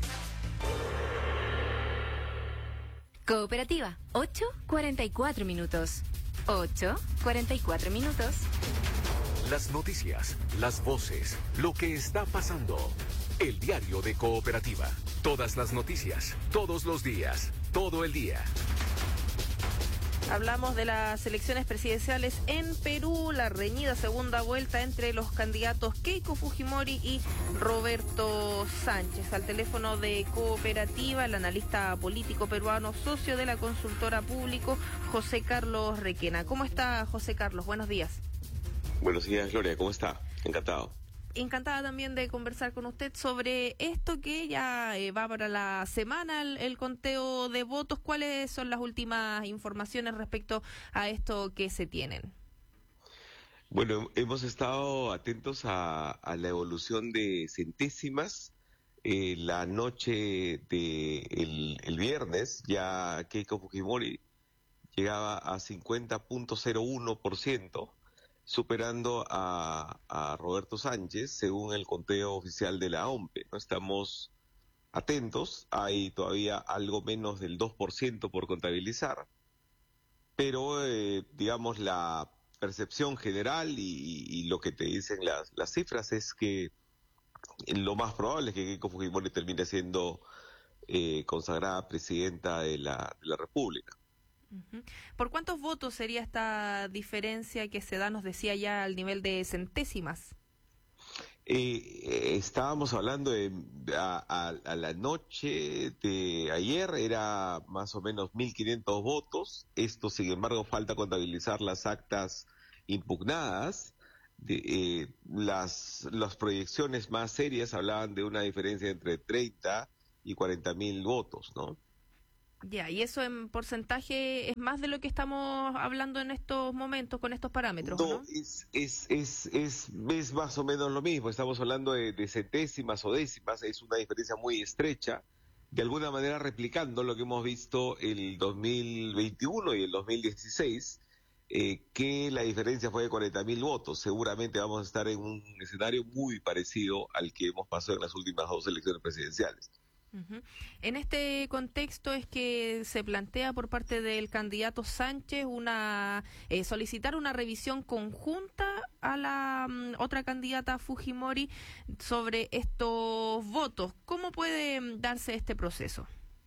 Cooperativa, ocho cuarenta y cuatro minutos. ocho cuarenta y cuatro minutos. Las noticias, las voces, lo que está pasando. El diario de Cooperativa. Todas las noticias, todos los días, todo el día. Hablamos de las elecciones presidenciales en Perú, la reñida segunda vuelta entre los candidatos Keiko Fujimori y Roberto Sánchez. Al teléfono de Cooperativa, el analista político peruano, socio de la consultora público, José Carlos Requena. ¿Cómo está, José Carlos? Buenos días. Buenos días, Gloria. ¿Cómo está? Encantado. Encantada también de conversar con usted sobre esto que ya eh, va para la semana, el, el conteo de votos. ¿Cuáles son las últimas informaciones respecto a esto que se tienen? Bueno, hemos estado atentos a, a la evolución de centésimas. Eh, la noche de el, el viernes ya Keiko Fujimori llegaba a cincuenta punto cero uno por ciento. Superando a, a Roberto Sánchez, según el conteo oficial de la O M P E. ¿No? Estamos atentos, hay todavía algo menos del dos por ciento por contabilizar, pero, eh, digamos, la percepción general y, y lo que te dicen las, las cifras es que lo más probable es que Keiko Fujimori termine siendo eh, consagrada presidenta de la, de la República. Uh-huh. ¿Por cuántos votos sería esta diferencia que se da, nos decía ya, al nivel de centésimas? Eh, estábamos hablando de a, a, a la noche de ayer era más o menos mil quinientos votos. Esto, sin embargo, falta contabilizar las actas impugnadas. De, eh, las las proyecciones más serias hablaban de una diferencia entre treinta y cuarenta mil votos, ¿no? Ya, y eso en porcentaje es más de lo que estamos hablando en estos momentos con estos parámetros, ¿no? No, es, es, es, es, es más o menos lo mismo. Estamos hablando de, de centésimas o décimas. Es una diferencia muy estrecha, de alguna manera replicando lo que hemos visto el dos mil veintiuno y el dos mil dieciséis, eh, que la diferencia fue de cuarenta mil votos. Seguramente vamos a estar en un escenario muy parecido al que hemos pasado en las últimas dos elecciones presidenciales. Uh-huh. En este contexto es que se plantea por parte del candidato Sánchez una eh, solicitar una revisión conjunta a la um, otra candidata Fujimori sobre estos votos. ¿Cómo puede um, darse este proceso?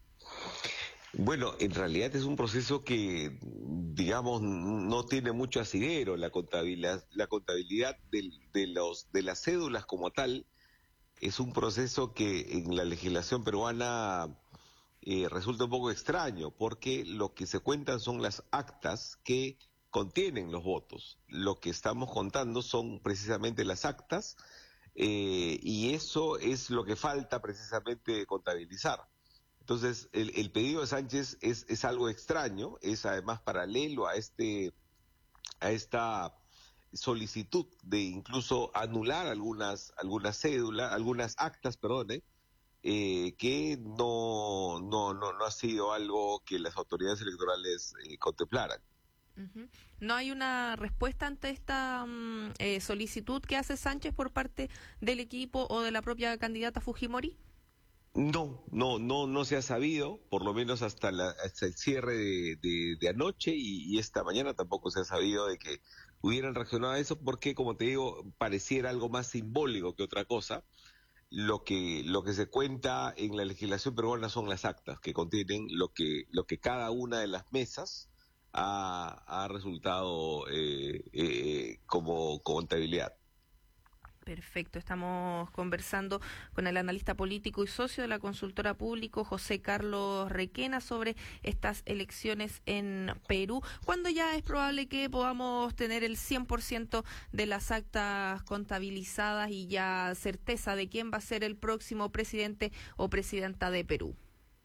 Bueno, en realidad es un proceso que, digamos, no tiene mucho asidero. La contabilidad, la contabilidad del, de los de las cédulas como tal es un proceso que en la legislación peruana eh, resulta un poco extraño, porque lo que se cuentan son las actas que contienen los votos. Lo que estamos contando son precisamente las actas, eh, y eso es lo que falta precisamente contabilizar. Entonces, el, el pedido de Sánchez es, es algo extraño, es además paralelo a este a esta solicitud de incluso anular algunas algunas cédulas, algunas actas, perdón, eh, que no, no no no ha sido algo que las autoridades electorales eh, contemplaran. Uh-huh. ¿No hay una respuesta ante esta um, eh, solicitud que hace Sánchez por parte del equipo o de la propia candidata Fujimori? No, no, no, no se ha sabido, por lo menos hasta, la, hasta el cierre de, de, de anoche y, y esta mañana tampoco se ha sabido de que hubieran reaccionado a eso, porque, como te digo, pareciera algo más simbólico que otra cosa. Lo que lo que se cuenta en la legislación peruana son las actas que contienen lo que lo que cada una de las mesas ha, ha resultado eh, eh, como contabilidad. Perfecto, estamos conversando con el analista político y socio de la consultora público José Carlos Requena sobre estas elecciones en Perú. ¿Cuándo ya es probable que podamos tener el cien por ciento de las actas contabilizadas y ya certeza de quién va a ser el próximo presidente o presidenta de Perú?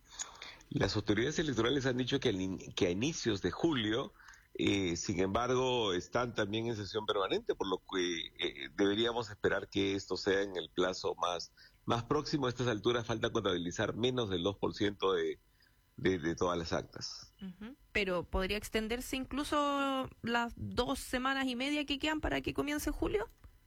Las autoridades electorales han dicho que, al, que a inicios de julio. Eh, sin embargo, están también en sesión permanente, por lo que eh, deberíamos esperar que esto sea en el plazo más, más próximo. A estas alturas falta contabilizar menos del dos por ciento de, de, de todas las actas. Uh-huh. Pero ¿podría extenderse incluso las dos semanas y media que quedan para que comience julio?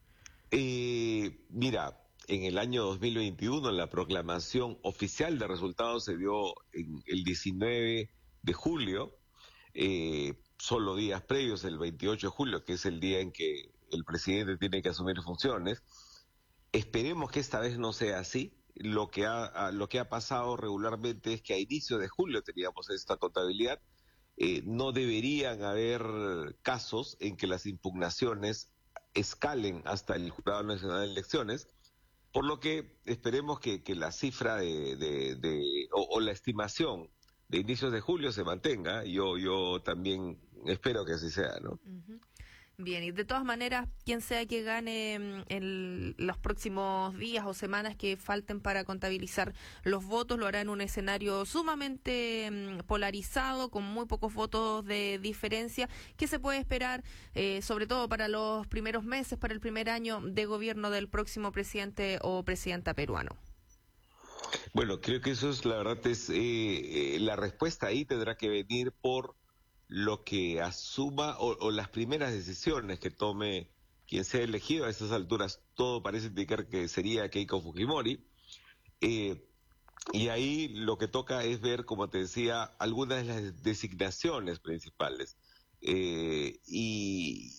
Eh, mira, en el año dos mil veintiuno la proclamación oficial de resultados se dio en el diecinueve de julio, eh, solo días previos, el veintiocho de julio, que es el día en que el presidente tiene que asumir funciones. Esperemos que esta vez no sea así. Lo que ha, lo que ha pasado regularmente es que a inicio de julio teníamos esta contabilidad. Eh, no deberían haber casos en que las impugnaciones escalen hasta el Jurado Nacional de Elecciones, por lo que esperemos que, que la cifra de, de, de o, o la estimación de inicios de julio se mantenga. Yo yo también espero que así sea, ¿no? Uh-huh. Bien, y de todas maneras, quien sea que gane en los próximos días o semanas que falten para contabilizar los votos, lo hará en un escenario sumamente um, polarizado, con muy pocos votos de diferencia. ¿Qué se puede esperar, eh, sobre todo para los primeros meses, para el primer año de gobierno del próximo presidente o presidenta peruano? Bueno, creo que eso es, la verdad, es eh, eh, la respuesta ahí tendrá que venir por lo que asuma o, o las primeras decisiones que tome quien sea elegido. A estas alturas todo parece indicar que sería Keiko Fujimori, eh, y ahí lo que toca es ver, como te decía, algunas de las designaciones principales, eh, y,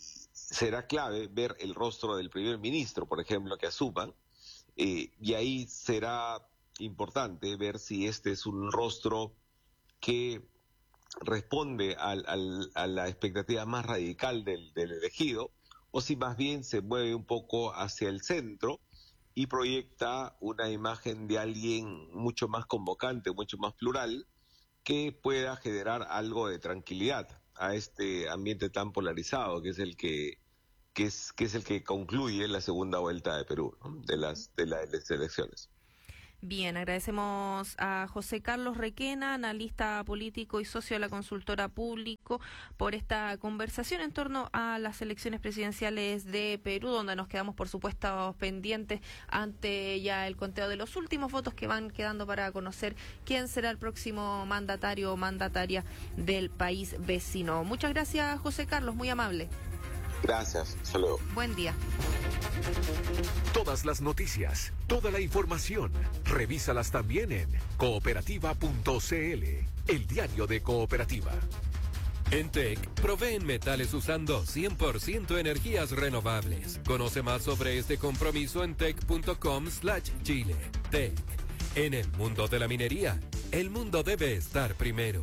será clave ver el rostro del primer ministro, por ejemplo, que asuman, eh, y ahí será importante ver si este es un rostro que responde al, al, a la expectativa más radical del, del elegido, o si más bien se mueve un poco hacia el centro y proyecta una imagen de alguien mucho más convocante, mucho más plural, que pueda generar algo de tranquilidad a este ambiente tan polarizado que es el que que es que es el que concluye la segunda vuelta de Perú, ¿no? de las de, la, de las elecciones. Bien, agradecemos a José Carlos Requena, analista político y socio de la consultora Público, por esta conversación en torno a las elecciones presidenciales de Perú, donde nos quedamos, por supuesto, pendientes ante ya el conteo de los últimos votos que van quedando para conocer quién será el próximo mandatario o mandataria del país vecino. Muchas gracias, José Carlos, muy amable. Gracias, hasta luego. Buen día. Todas las noticias, toda la información, revísalas también en cooperativa punto c l, el diario de Cooperativa. En T E C proveen metales usando cien por ciento energías renovables. Conoce más sobre este compromiso en tec punto com slash chile. T E C. En el mundo de la minería, el mundo debe estar primero.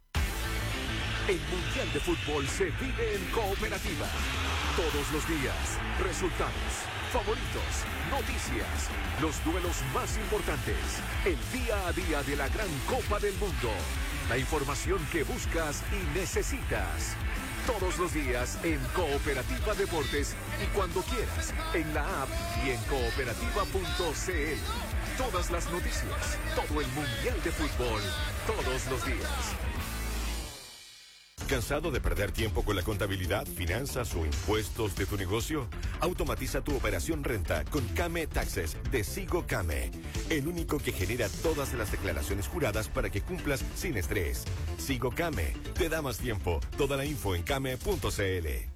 El Mundial de Fútbol se vive en Cooperativa. Todos los días, resultados, favoritos, noticias, los duelos más importantes, el día a día de la gran Copa del Mundo, la información que buscas y necesitas. Todos los días en Cooperativa Deportes y cuando quieras, en la app y en cooperativa punto c l. Todas las noticias, todo el Mundial de Fútbol, todos los días. ¿Cansado de perder tiempo con la contabilidad, finanzas o impuestos de tu negocio? Automatiza tu operación renta con Came Taxes de Sigo Came, el único que genera todas las declaraciones juradas para que cumplas sin estrés. Sigo Came, te da más tiempo. Toda la info en came punto c l.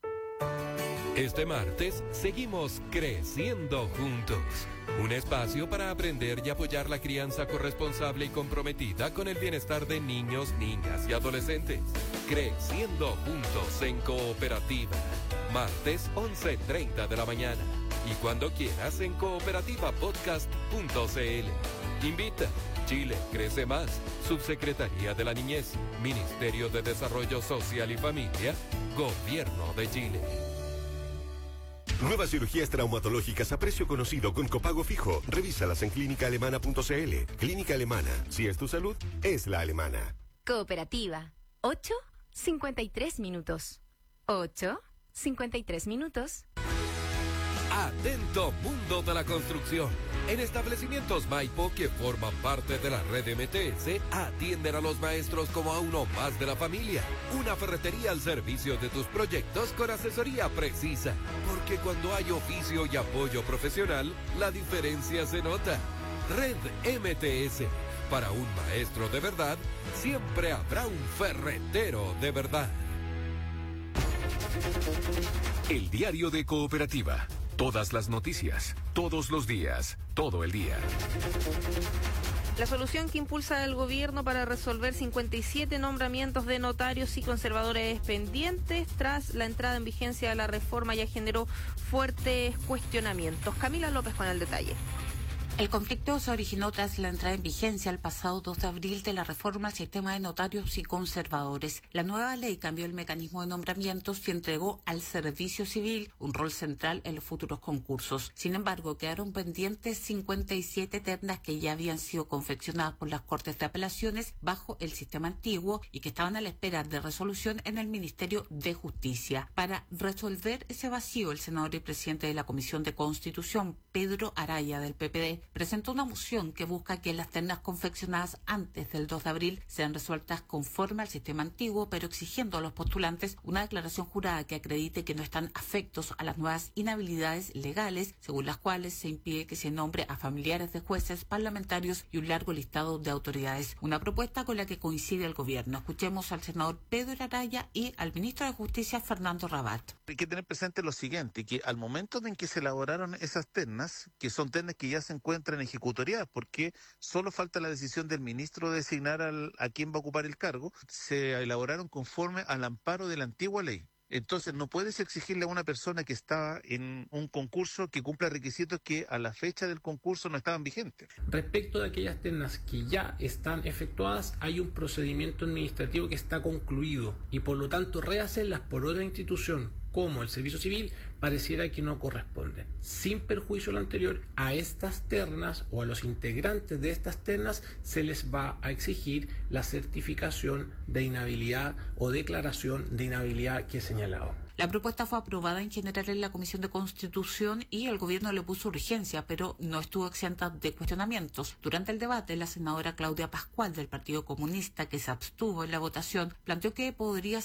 Este martes seguimos creciendo juntos. Un espacio para aprender y apoyar la crianza corresponsable y comprometida con el bienestar de niños, niñas y adolescentes. Creciendo juntos en Cooperativa. Martes once treinta de la mañana. Y cuando quieras en cooperativa podcast punto c l. Invita. Chile crece más. Subsecretaría de la Niñez. Ministerio de Desarrollo Social y Familia. Gobierno de Chile. Nuevas cirugías traumatológicas a precio conocido con copago fijo. Revísalas en clínica alemana punto c l. Clínica Alemana. Si es tu salud, es la alemana. Cooperativa. ocho cincuenta y tres minutos. ocho cincuenta y tres minutos. Atento mundo de la construcción. En establecimientos Maipo que forman parte de la red M T S, atienden a los maestros como a uno más de la familia. Una ferretería al servicio de tus proyectos con asesoría precisa. Porque cuando hay oficio y apoyo profesional, la diferencia se nota. Red M T S. Para un maestro de verdad, siempre habrá un ferretero de verdad. El diario de Cooperativa. Todas las noticias, todos los días, todo el día. La solución que impulsa el gobierno para resolver cincuenta y siete nombramientos de notarios y conservadores pendientes tras la entrada en vigencia de la reforma ya generó fuertes cuestionamientos. Camila López con el detalle. El conflicto se originó tras la entrada en vigencia el pasado dos de abril de la reforma al sistema de notarios y conservadores. La nueva ley cambió el mecanismo de nombramientos y entregó al servicio civil un rol central en los futuros concursos. Sin embargo, quedaron pendientes cincuenta y siete ternas que ya habían sido confeccionadas por las Cortes de Apelaciones bajo el sistema antiguo y que estaban a la espera de resolución en el Ministerio de Justicia. Para resolver ese vacío, el senador y presidente de la Comisión de Constitución, Pedro Araya, del P P D, presentó una moción que busca que las ternas confeccionadas antes del dos de abril sean resueltas conforme al sistema antiguo, pero exigiendo a los postulantes una declaración jurada que acredite que no están afectos a las nuevas inhabilidades legales, según las cuales se impide que se nombre a familiares de jueces, parlamentarios y un largo listado de autoridades. Una propuesta con la que coincide el gobierno. Escuchemos al senador Pedro Araya y al ministro de Justicia, Fernando Rabat. Hay que tener presente lo siguiente, que al momento en que se elaboraron esas ternas, que son ternas que ya se encuentran en ejecutoria, porque solo falta la decisión del ministro de designar al, a quién va a ocupar el cargo, se elaboraron conforme al amparo de la antigua ley. Entonces no puedes exigirle a una persona que está en un concurso que cumpla requisitos que a la fecha del concurso no estaban vigentes. Respecto de aquellas ternas que ya están efectuadas, hay un procedimiento administrativo que está concluido y por lo tanto rehacerlas por otra institución como el Servicio Civil pareciera que no corresponde. Sin perjuicio de lo anterior, a estas ternas o a los integrantes de estas ternas se les va a exigir la certificación de inhabilidad o declaración de inhabilidad que he señalado. La propuesta fue aprobada en general en la Comisión de Constitución y el gobierno le puso urgencia, pero no estuvo exenta de cuestionamientos. Durante el debate, la senadora Claudia Pascual del Partido Comunista, que se abstuvo en la votación, planteó que podría